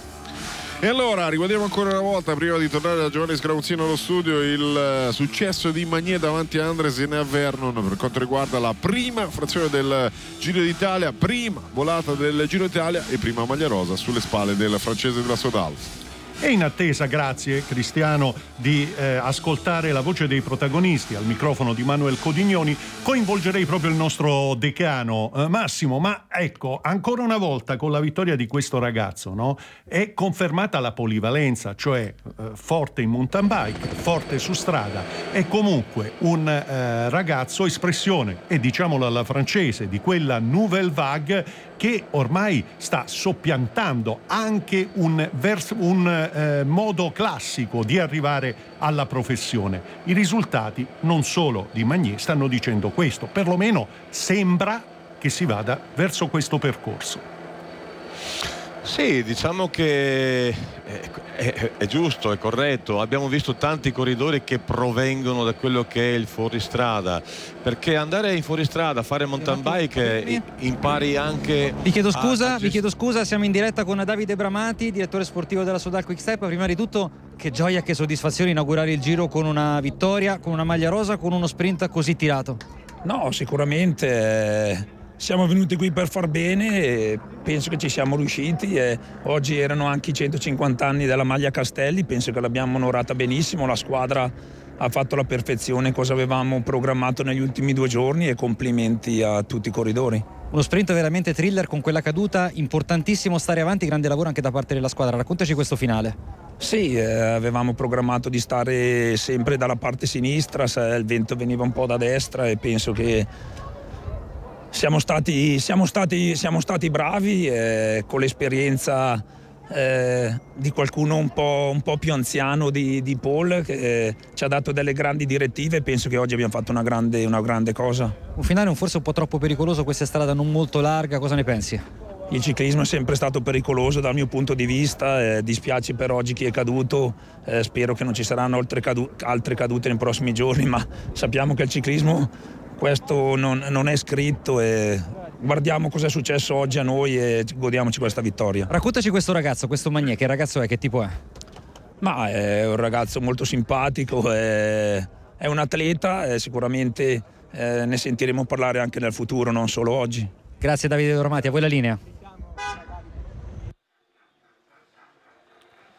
E allora riguardiamo ancora una volta, prima di tornare da Giovanni Scramuzzino allo studio, il successo di Magnier davanti a Andresen e a Vernon per quanto riguarda la prima frazione del Giro d'Italia, prima volata del Giro d'Italia e prima maglia rosa sulle spalle del francese della Sodal. E in attesa, grazie Cristiano, di eh, ascoltare la voce dei protagonisti al microfono di Manuel Codignoni, coinvolgerei proprio il nostro decano eh, Massimo. Ma ecco, ancora una volta con la vittoria di questo ragazzo, no, è confermata la polivalenza, cioè eh, forte in mountain bike, forte su strada, è comunque un eh, ragazzo espressione, e diciamolo alla francese, di quella nouvelle vague che ormai sta soppiantando anche un, vers- un eh, modo classico di arrivare alla professione. I risultati non solo di Magnier stanno dicendo questo, perlomeno sembra che si vada verso questo percorso. Sì, diciamo che è, è, è giusto, è corretto. Abbiamo visto tanti corridori che provengono da quello che è il fuoristrada, perché andare in fuoristrada a fare mountain bike impari anche. Vi chiedo scusa, a... vi chiedo scusa, siamo in diretta con Davide Bramati, direttore sportivo della Sodal Quickstep. Prima di tutto, che gioia, che soddisfazione inaugurare il giro con una vittoria, con una maglia rosa, con uno sprint così tirato. No, sicuramente. Eh... Siamo venuti qui per far bene e penso che ci siamo riusciti. E oggi erano anche i centocinquanta anni della maglia Castelli, penso che l'abbiamo onorata benissimo, la squadra ha fatto alla perfezione cosa avevamo programmato negli ultimi due giorni e complimenti a tutti i corridori. Uno sprint veramente thriller con quella caduta, importantissimo stare avanti, grande lavoro anche da parte della squadra. Raccontaci questo finale. Sì, eh, avevamo programmato di stare sempre dalla parte sinistra, se il vento veniva un po' da destra, e penso che Siamo stati, siamo stati, siamo stati bravi eh, con l'esperienza eh, di qualcuno un po', un po' più anziano di, di Paul, che eh, ci ha dato delle grandi direttive, e penso che oggi abbiamo fatto una grande, una grande cosa. Un finale forse un po' troppo pericoloso, questa strada non molto larga, cosa ne pensi? Il ciclismo è sempre stato pericoloso dal mio punto di vista, eh, dispiace per oggi chi è caduto, eh, spero che non ci saranno altre, cadu- altre cadute nei prossimi giorni, ma sappiamo che il ciclismo questo non, non è scritto, e guardiamo cosa è successo oggi a noi e godiamoci questa vittoria. Raccontaci questo ragazzo, questo Magnier, che ragazzo è, che tipo è? Ma è un ragazzo molto simpatico, è, è un atleta, è sicuramente eh, ne sentiremo parlare anche nel futuro, non solo oggi. Grazie Davide Dormati, a voi la linea.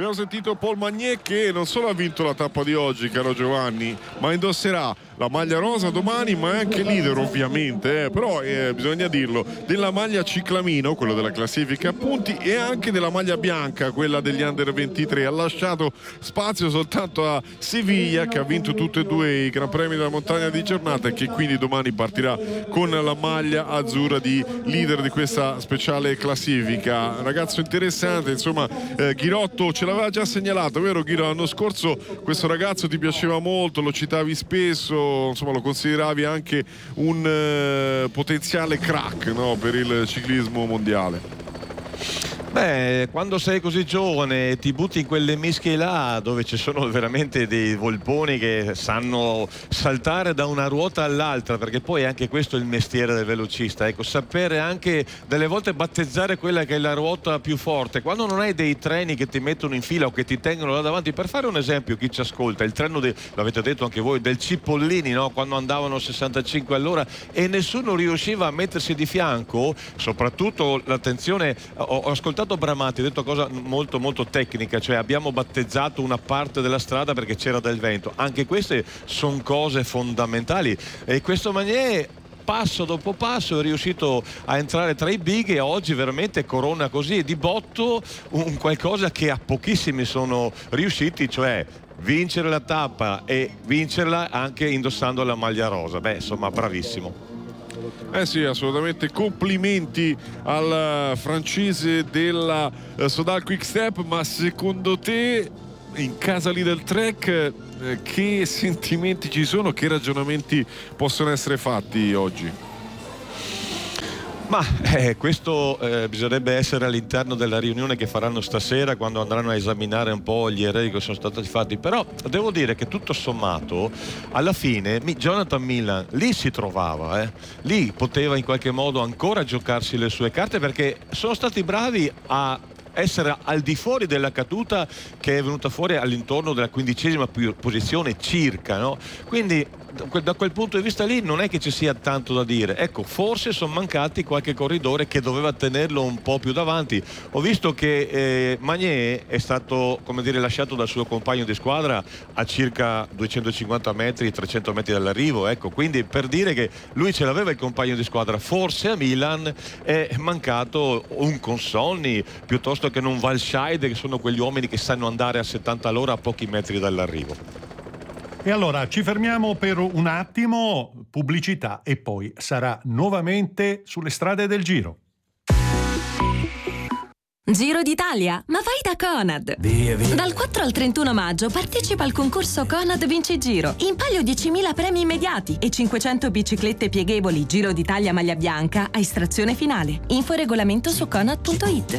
Abbiamo sentito Paul Magnier che non solo ha vinto la tappa di oggi, caro Giovanni, ma indosserà la maglia rosa domani, ma è anche leader ovviamente, eh, però eh, bisogna dirlo, della maglia ciclamino, quello della classifica a punti, e anche della maglia bianca, quella degli under ventitré. Ha lasciato spazio soltanto a Sevilla, che ha vinto tutti e due i Gran Premi della montagna di giornata e che quindi domani partirà con la maglia azzurra di leader di questa speciale classifica. Ragazzo interessante, insomma, eh, Ghirotto ce l'aveva già segnalato, vero Ghiro? L'anno scorso questo ragazzo ti piaceva molto, lo citavi spesso, insomma lo consideravi anche un eh, potenziale crack, no, per il ciclismo mondiale. Beh, quando sei così giovane ti butti in quelle mischie là dove ci sono veramente dei volponi che sanno saltare da una ruota all'altra, perché poi anche questo è il mestiere del velocista, ecco, sapere anche delle volte battezzare quella che è la ruota più forte. Quando non hai dei treni che ti mettono in fila o che ti tengono là davanti, per fare un esempio, chi ci ascolta, il treno, de, l'avete detto anche voi, del Cipollini, no? Quando andavano sessantacinque all'ora e nessuno riusciva a mettersi di fianco, soprattutto l'attenzione, ho, ho ascoltato Bramati, ha detto cosa molto molto tecnica, cioè abbiamo battezzato una parte della strada perché c'era del vento. Anche queste sono cose fondamentali e questo Magnier passo dopo passo è riuscito a entrare tra i big e oggi veramente corona così di botto un qualcosa che a pochissimi sono riusciti, cioè vincere la tappa e vincerla anche indossando la maglia rosa. Beh, insomma, bravissimo. Eh sì, assolutamente, complimenti al francese della Sodal Quick Step. Ma secondo te, in casa lì del Trek, eh, che sentimenti ci sono, che ragionamenti possono essere fatti oggi? Ma eh, questo eh, bisognerebbe essere all'interno della riunione che faranno stasera, quando andranno a esaminare un po' gli errori che sono stati fatti. Però devo dire che tutto sommato alla fine Jonathan Milan lì si trovava, eh. Lì poteva in qualche modo ancora giocarsi le sue carte, perché sono stati bravi a essere al di fuori della caduta che è venuta fuori all'intorno della quindicesima posizione circa, no? Quindi da quel punto di vista lì non è che ci sia tanto da dire. Ecco, forse sono mancati qualche corridore che doveva tenerlo un po' più davanti. Ho visto che eh, Magnier è stato, come dire, lasciato dal suo compagno di squadra a circa duecentocinquanta metri, trecento metri dall'arrivo, ecco, quindi per dire che lui ce l'aveva il compagno di squadra. Forse a Milan è mancato un Consonni piuttosto che un Walscheid, che sono quegli uomini che sanno andare a settanta all'ora a pochi metri dall'arrivo. E allora ci fermiamo per un attimo, pubblicità, e poi sarà nuovamente sulle strade del Giro. Giro d'Italia? Ma vai da Conad! Via, via. Dal quattro al trentuno maggio partecipa al concorso Conad Vinci Giro. In palio diecimila premi immediati e cinquecento biciclette pieghevoli Giro d'Italia maglia bianca a estrazione finale. Info e regolamento su conad punto it.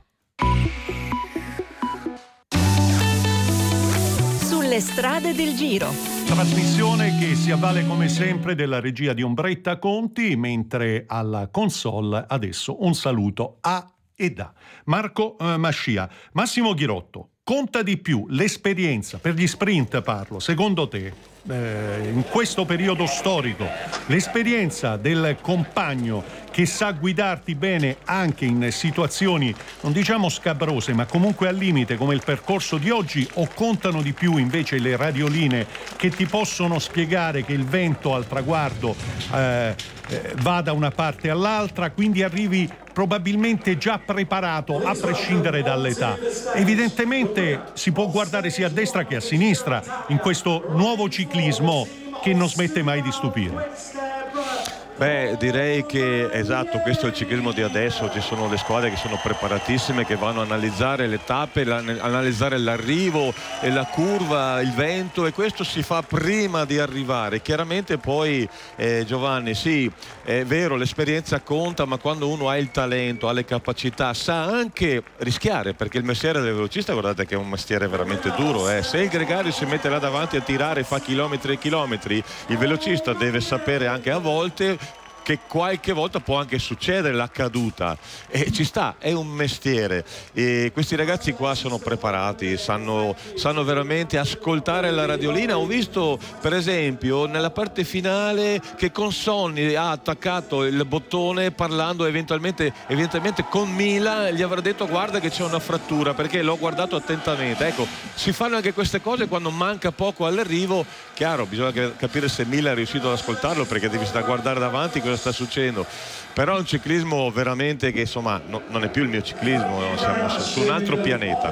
Sulle strade del Giro. Trasmissione che si avvale come sempre della regia di Ombretta Conti, mentre alla console adesso un saluto a e da Marco eh, Mascia. Massimo Ghirotto, conta di più l'esperienza, per gli sprint parlo, secondo te, eh, in questo periodo storico, l'esperienza del compagno che sa guidarti bene anche in situazioni non diciamo scabrose ma comunque al limite come il percorso di oggi, o contano di più invece le radioline che ti possono spiegare che il vento al traguardo eh, eh, va da una parte all'altra, quindi arrivi probabilmente già preparato a prescindere dall'età? Evidentemente si può guardare sia a destra che a sinistra in questo nuovo ciclismo che non smette mai di stupire. Beh, direi che esatto, questo è il ciclismo di adesso. Ci sono le squadre che sono preparatissime, che vanno a analizzare le tappe, la, analizzare l'arrivo e la curva, il vento, e questo si fa prima di arrivare. Chiaramente poi eh, Giovanni, sì, è vero, l'esperienza conta, ma quando uno ha il talento, ha le capacità, sa anche rischiare, perché il mestiere del velocista, guardate che è un mestiere veramente duro, eh. Se il gregario si mette là davanti a tirare e fa chilometri e chilometri, il velocista deve sapere anche a volte che qualche volta può anche succedere la caduta, e ci sta, è un mestiere, e questi ragazzi qua sono preparati, sanno, sanno veramente ascoltare la radiolina. Ho visto per esempio nella parte finale che Consonni ha attaccato il bottone parlando eventualmente, eventualmente con Milan, gli avrà detto guarda che c'è una frattura, perché l'ho guardato attentamente. Ecco, si fanno anche queste cose quando manca poco all'arrivo. Chiaro, bisogna capire se Milan è riuscito ad ascoltarlo, perché devi stare a guardare davanti cosa sta succedendo. Però è un ciclismo veramente che insomma no, non è più il mio ciclismo, no? Siamo su, su un altro pianeta.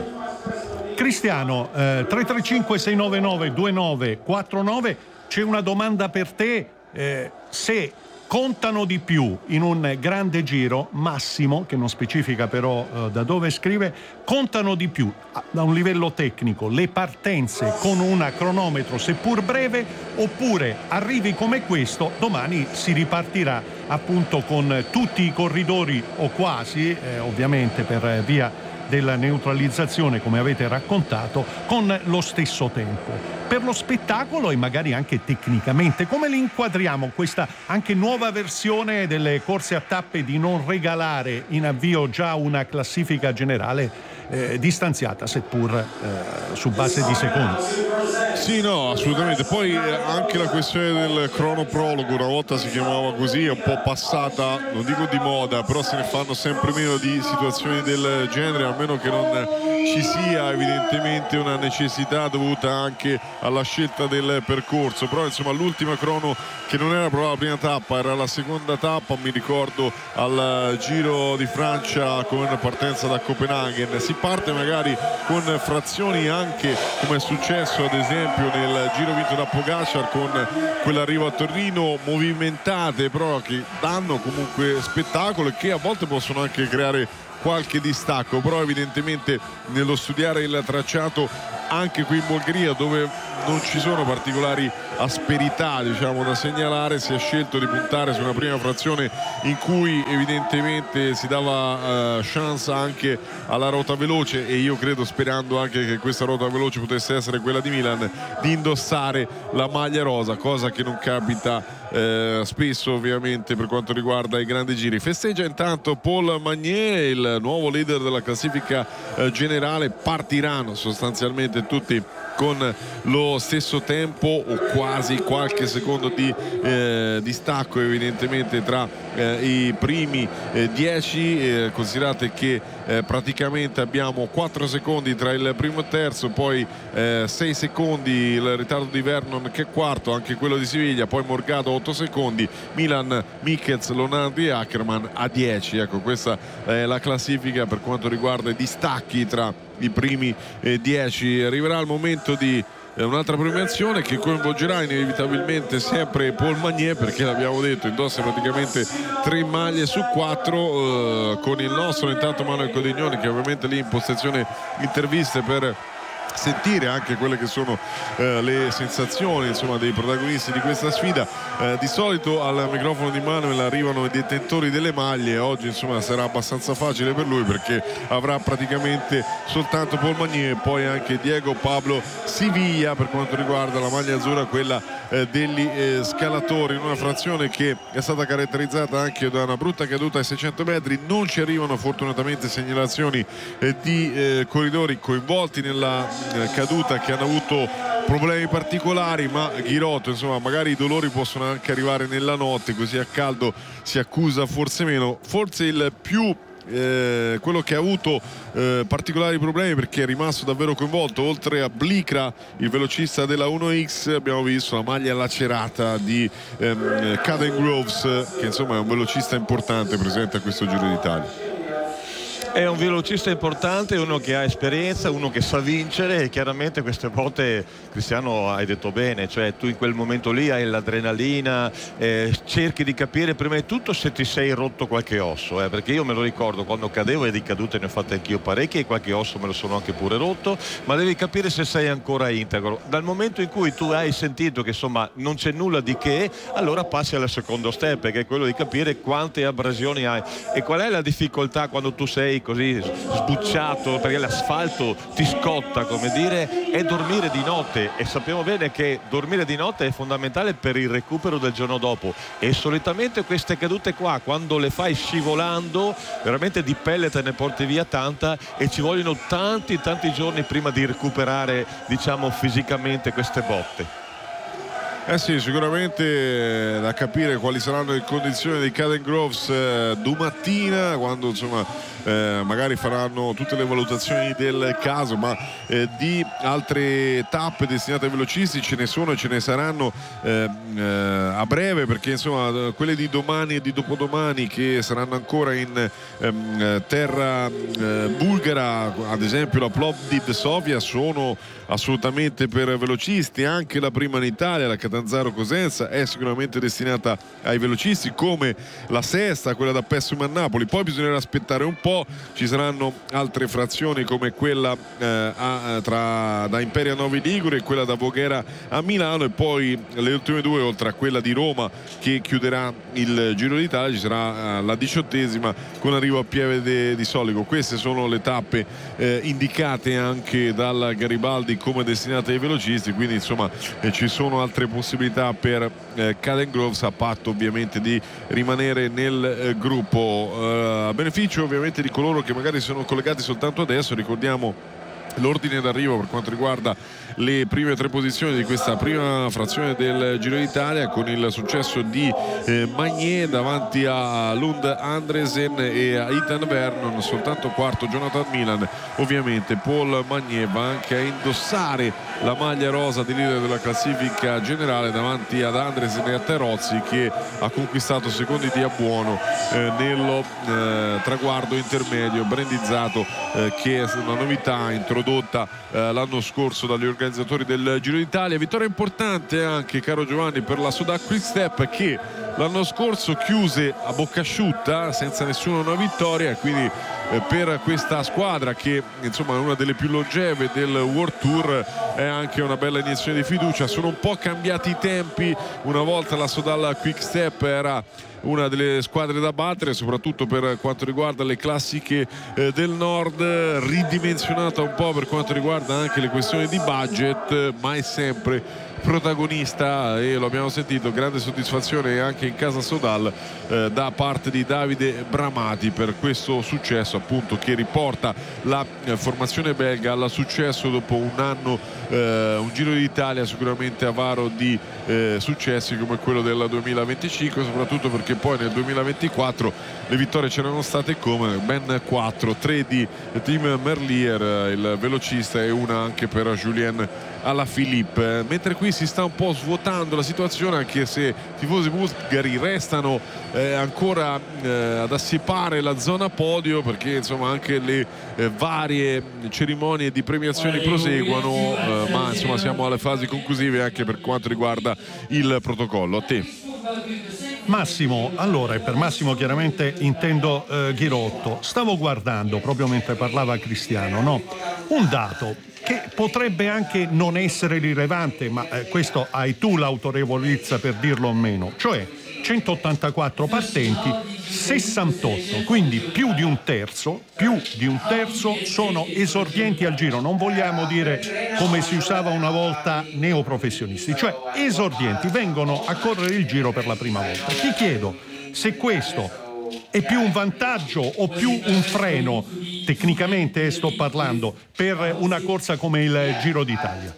Cristiano, eh, tre tre cinque sei nove nove due nove quattro nove, c'è una domanda per te, eh, se contano di più in un grande giro, Massimo, che non specifica però eh, da dove scrive, contano di più da un livello tecnico le partenze con un cronometro seppur breve, oppure arrivi come questo, domani si ripartirà appunto con tutti i corridori o quasi, eh, ovviamente per via della neutralizzazione come avete raccontato, con lo stesso tempo. Per lo spettacolo e magari anche tecnicamente, come li inquadriamo questa anche nuova versione delle corse a tappe di non regalare in avvio già una classifica generale eh, distanziata, seppur eh, su base di secondi? Sì, no, assolutamente. Poi anche la questione del cronoprologo, una volta si chiamava così, è un po' passata, non dico di moda, però se ne fanno sempre meno di situazioni del genere, a meno che non ci sia evidentemente una necessità dovuta anche alla scelta del percorso. Però insomma l'ultima crono, che non era proprio la prima tappa, era la seconda tappa, mi ricordo al Giro di Francia con partenza da Copenaghen, si parte magari con frazioni anche come è successo ad esempio nel Giro vinto da Pogacar, con quell'arrivo a Torino, movimentate però che danno comunque spettacolo e che a volte possono anche creare qualche distacco. Però evidentemente nello studiare il tracciato anche qui in Bulgaria, dove non ci sono particolari asperità diciamo da segnalare, si è scelto di puntare su una prima frazione in cui evidentemente si dava uh, chance anche alla ruota veloce, e io credo, sperando anche che questa ruota veloce potesse essere quella di Milan, di indossare la maglia rosa, cosa che non capita Eh, spesso ovviamente per quanto riguarda i grandi giri. Festeggia intanto Paul Magnier, il nuovo leader della classifica eh, generale. Partiranno sostanzialmente tutti con lo stesso tempo o quasi qualche secondo di eh, distacco evidentemente tra eh, i primi eh, dieci, eh, considerate che eh, praticamente abbiamo quattro secondi tra il primo e il terzo, poi eh, sei secondi il ritardo di Vernon che è quarto, anche quello di Siviglia, poi Morgado otto secondi, Milan, Michels, Lonardi e Ackermann a dieci. Ecco, questa è la classifica per quanto riguarda i distacchi tra i primi dieci. Arriverà il momento di eh, un'altra premiazione che coinvolgerà inevitabilmente sempre Paul Magnier, perché l'abbiamo detto, indossa praticamente tre maglie su quattro, eh, con il nostro intanto Manuel Codignoni, che ovviamente lì in postazione interviste per sentire anche quelle che sono eh, le sensazioni insomma dei protagonisti di questa sfida. Eh, di solito al microfono di Manuel arrivano i detentori delle maglie, oggi insomma sarà abbastanza facile per lui perché avrà praticamente soltanto Paul Magnier e poi anche Diego Pablo Siviglia per quanto riguarda la maglia azzurra, quella eh, degli eh, scalatori, in una frazione che è stata caratterizzata anche da una brutta caduta ai seicento metri. Non ci arrivano fortunatamente segnalazioni eh, di eh, corridori coinvolti nella caduta che hanno avuto problemi particolari, ma Ghirotto insomma magari i dolori possono anche arrivare nella notte, così a caldo si accusa forse meno. Forse il più eh, quello che ha avuto eh, particolari problemi perché è rimasto davvero coinvolto, oltre a Blikra, il velocista della uno X, abbiamo visto la maglia lacerata di ehm, Caden Groves, che insomma è un velocista importante presente a questo Giro d'Italia. È un velocista importante, uno che ha esperienza, uno che sa vincere, e chiaramente queste volte, Cristiano, hai detto bene, cioè tu in quel momento lì hai l'adrenalina, eh, cerchi di capire prima di tutto se ti sei rotto qualche osso, eh, perché io me lo ricordo quando cadevo, e di cadute ne ho fatte anch'io parecchie, e qualche osso me lo sono anche pure rotto, ma devi capire se sei ancora integro. Dal momento in cui tu hai sentito che insomma non c'è nulla di che, allora passi al secondo step, che è quello di capire quante abrasioni hai e qual è la difficoltà quando tu sei così sbucciato, perché l'asfalto ti scotta, come dire, è dormire di notte, e sappiamo bene che dormire di notte è fondamentale per il recupero del giorno dopo, e solitamente queste cadute qua, quando le fai scivolando, veramente di pelle te ne porti via tanta, e ci vogliono tanti tanti giorni prima di recuperare, diciamo, fisicamente queste botte. Eh sì, sicuramente da capire quali saranno le condizioni dei Caden Groves eh, domattina, quando insomma eh, magari faranno tutte le valutazioni del caso, ma eh, di altre tappe destinate ai velocisti ce ne sono e ce ne saranno eh, eh, a breve, perché insomma quelle di domani e di dopodomani, che saranno ancora in ehm, terra eh, bulgara, ad esempio la Plovdiv Sofia, sono assolutamente per velocisti. Anche la prima in Italia, la Catanzaro Cosenza, è sicuramente destinata ai velocisti, come la sesta, quella da Pessum a Napoli. Poi bisognerà aspettare un po', ci saranno altre frazioni come quella eh, a, tra, da Imperia Novi Ligure e quella da Voghera a Milano, e poi le ultime due, oltre a quella di Roma che chiuderà il Giro d'Italia, ci sarà eh, la diciottesima con arrivo a Pieve de, di Soligo. Queste sono le tappe eh, indicate anche dal Garibaldi come destinate ai velocisti, quindi insomma eh, ci sono altre possibilità per eh, Caden Groves, a patto ovviamente di rimanere nel eh, gruppo, eh, a beneficio ovviamente di coloro che magari sono collegati soltanto adesso. Ricordiamo l'ordine d'arrivo per quanto riguarda le prime tre posizioni di questa prima frazione del Giro d'Italia, con il successo di eh, Magnier davanti a Lund Andresen e a Ethan Vernon. Soltanto quarto Jonathan Milan. Ovviamente Paul Magnier va anche a indossare la maglia rosa di leader della classifica generale davanti ad Andresen e a Terozzi, che ha conquistato secondi di abbuono eh, nello eh, traguardo intermedio brandizzato, eh, che è una novità introdotta eh, l'anno scorso dagli organizzatori del Giro d'Italia. Vittoria importante anche, caro Giovanni, per la Soda Quick-Step, che l'anno scorso chiuse a bocca asciutta senza nessuna una vittoria, e quindi eh, per questa squadra, che insomma è una delle più longeve del World Tour, è anche una bella iniezione di fiducia. Sono un po' cambiati i tempi. Una volta la Sodal Quick-Step era una delle squadre da battere, soprattutto per quanto riguarda le classiche eh, del nord, ridimensionata un po' per quanto riguarda anche le questioni di budget, ma è sempre protagonista, e lo abbiamo sentito, grande soddisfazione anche in casa Sodal eh, da parte di Davide Bramati per questo successo, appunto, che riporta la eh, formazione belga al successo dopo un anno, eh, un Giro d'Italia sicuramente avaro di eh, successi come quello del duemilaventicinque, soprattutto perché poi nel duemilaventiquattro le vittorie c'erano state come ben quattro, tre di Tim Merlier, il velocista, e una anche per Julien Alaphilippe. Mentre qui si sta un po' svuotando la situazione, anche se i tifosi bulgari restano eh, ancora eh, ad assiepare la zona podio, perché insomma anche le eh, varie cerimonie di premiazioni proseguono, eh, ma insomma siamo alle fasi conclusive anche per quanto riguarda il protocollo. A te, Massimo. Allora, e per Massimo chiaramente intendo eh, Ghirotto. Stavo guardando proprio mentre parlava Cristiano, no? Un dato che potrebbe anche non essere rilevante, ma eh, questo hai tu l'autorevolezza per dirlo o meno, cioè centottantaquattro partenti, sessantotto, quindi più di un terzo, più di un terzo sono esordienti al Giro. Non vogliamo dire, come si usava una volta, neoprofessionisti, cioè esordienti, vengono a correre il Giro per la prima volta. Ti chiedo se questo è più un vantaggio o più un freno, tecnicamente sto parlando, per una corsa come il Giro d'Italia.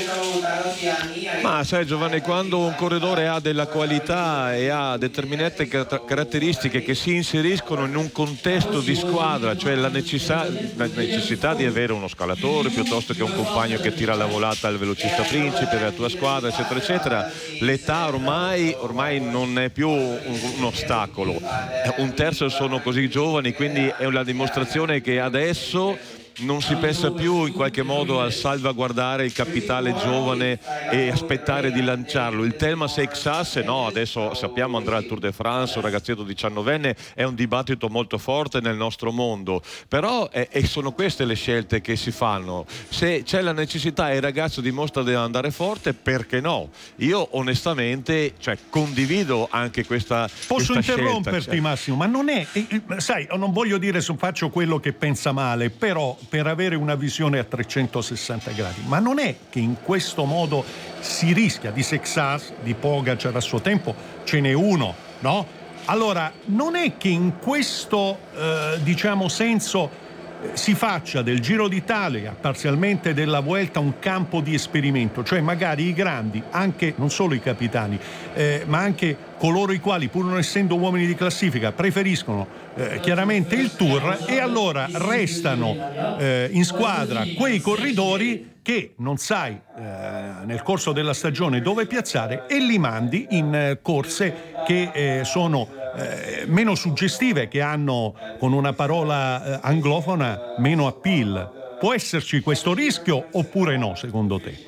Ma sai Giovanni, quando un corridore ha della qualità e ha determinate caratteristiche che si inseriscono in un contesto di squadra, cioè la necessità, la necessità di avere uno scalatore piuttosto che un compagno che tira la volata al velocista principe della tua squadra, eccetera eccetera, l'età ormai, ormai non è più un, un ostacolo. Un terzo sono così giovani, quindi è una dimostrazione che adesso non si pensa più in qualche modo a salvaguardare il capitale giovane e aspettare di lanciarlo. Il tema se Exas, no, adesso sappiamo andrà al Tour de France, un ragazzetto diciannovenne, è un dibattito molto forte nel nostro mondo, però è, e sono queste le scelte che si fanno. Se c'è la necessità e il ragazzo dimostra di andare forte, perché no? Io onestamente, cioè, condivido anche questa Posso questa interromperti, scelta, cioè. Massimo, ma non è, sai, non voglio dire se faccio quello che pensa male, però per avere una visione a trecentosessanta gradi, ma non è che in questo modo si rischia di Sexas, di Pogacar a suo tempo, ce n'è uno, no? Allora, non è che in questo, eh, diciamo, senso si faccia del Giro d'Italia, parzialmente della Vuelta, un campo di esperimento, cioè magari i grandi, anche non solo i capitani, eh, ma anche coloro i quali, pur non essendo uomini di classifica, preferiscono eh, chiaramente il Tour, e allora restano eh, in squadra quei corridori che non sai eh, nel corso della stagione dove piazzare, e li mandi in eh, corse che eh, sono eh, meno suggestive, che hanno, con una parola eh, anglofona, meno appeal. Può esserci questo rischio oppure no, secondo te?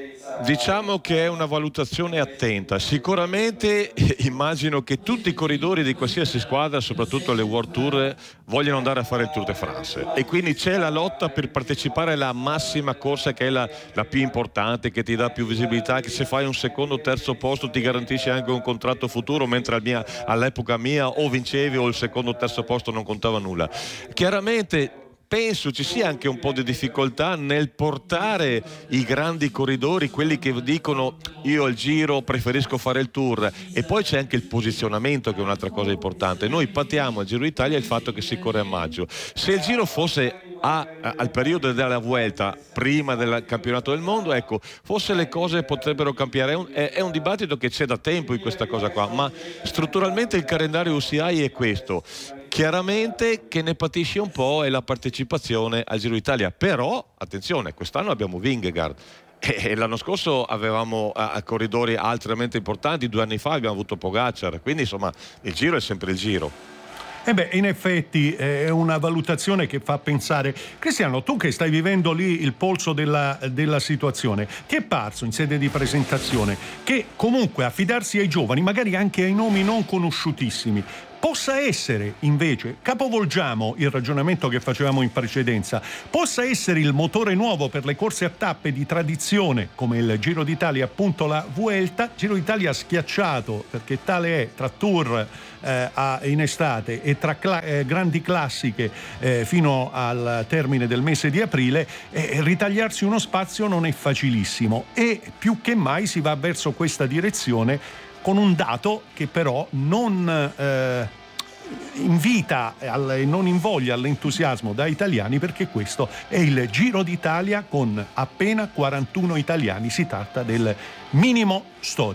Diciamo che è una valutazione attenta. Sicuramente immagino che tutti i corridori di qualsiasi squadra, soprattutto le World Tour, vogliono andare a fare il Tour de France, e quindi c'è la lotta per partecipare alla massima corsa, che è la, la più importante, che ti dà più visibilità, che se fai un secondo o terzo posto ti garantisce anche un contratto futuro, mentre al mia, all'epoca mia o vincevi o il secondo o terzo posto non contava nulla. Chiaramente penso ci sia anche un po' di difficoltà nel portare i grandi corridori, quelli che dicono io al Giro preferisco fare il Tour, e poi c'è anche il posizionamento, che è un'altra cosa importante. Noi patiamo al Giro d'Italia il fatto che si corre a maggio. Se il Giro fosse a, a, al periodo della Vuelta, prima del campionato del mondo, ecco, forse le cose potrebbero cambiare. È un, è, è un dibattito che c'è da tempo in questa cosa qua, ma strutturalmente il calendario U C I è questo. Chiaramente che ne patisce un po' è la partecipazione al Giro d'Italia, però attenzione, quest'anno abbiamo Vingegaard e l'anno scorso avevamo a corridori altamente importanti, due anni fa abbiamo avuto Pogacar, quindi insomma il Giro è sempre il Giro. Eh beh, in effetti è una valutazione che fa pensare. Cristiano, tu che stai vivendo lì il polso della, della situazione, ti è parso in sede di presentazione che comunque affidarsi ai giovani, magari anche ai nomi non conosciutissimi, possa essere invece, capovolgiamo il ragionamento che facevamo in precedenza, possa essere il motore nuovo per le corse a tappe di tradizione come il Giro d'Italia, appunto la Vuelta. Giro d'Italia schiacciato, perché tale è, tra Tour eh, a, in estate e tra cla- eh, grandi classiche eh, fino al termine del mese di aprile, eh, ritagliarsi uno spazio non è facilissimo, e più che mai si va verso questa direzione, con un dato che però non eh, invita e non invoglia all'entusiasmo da italiani, perché questo è il Giro d'Italia con appena quarantuno italiani. Si tratta del minimo storico.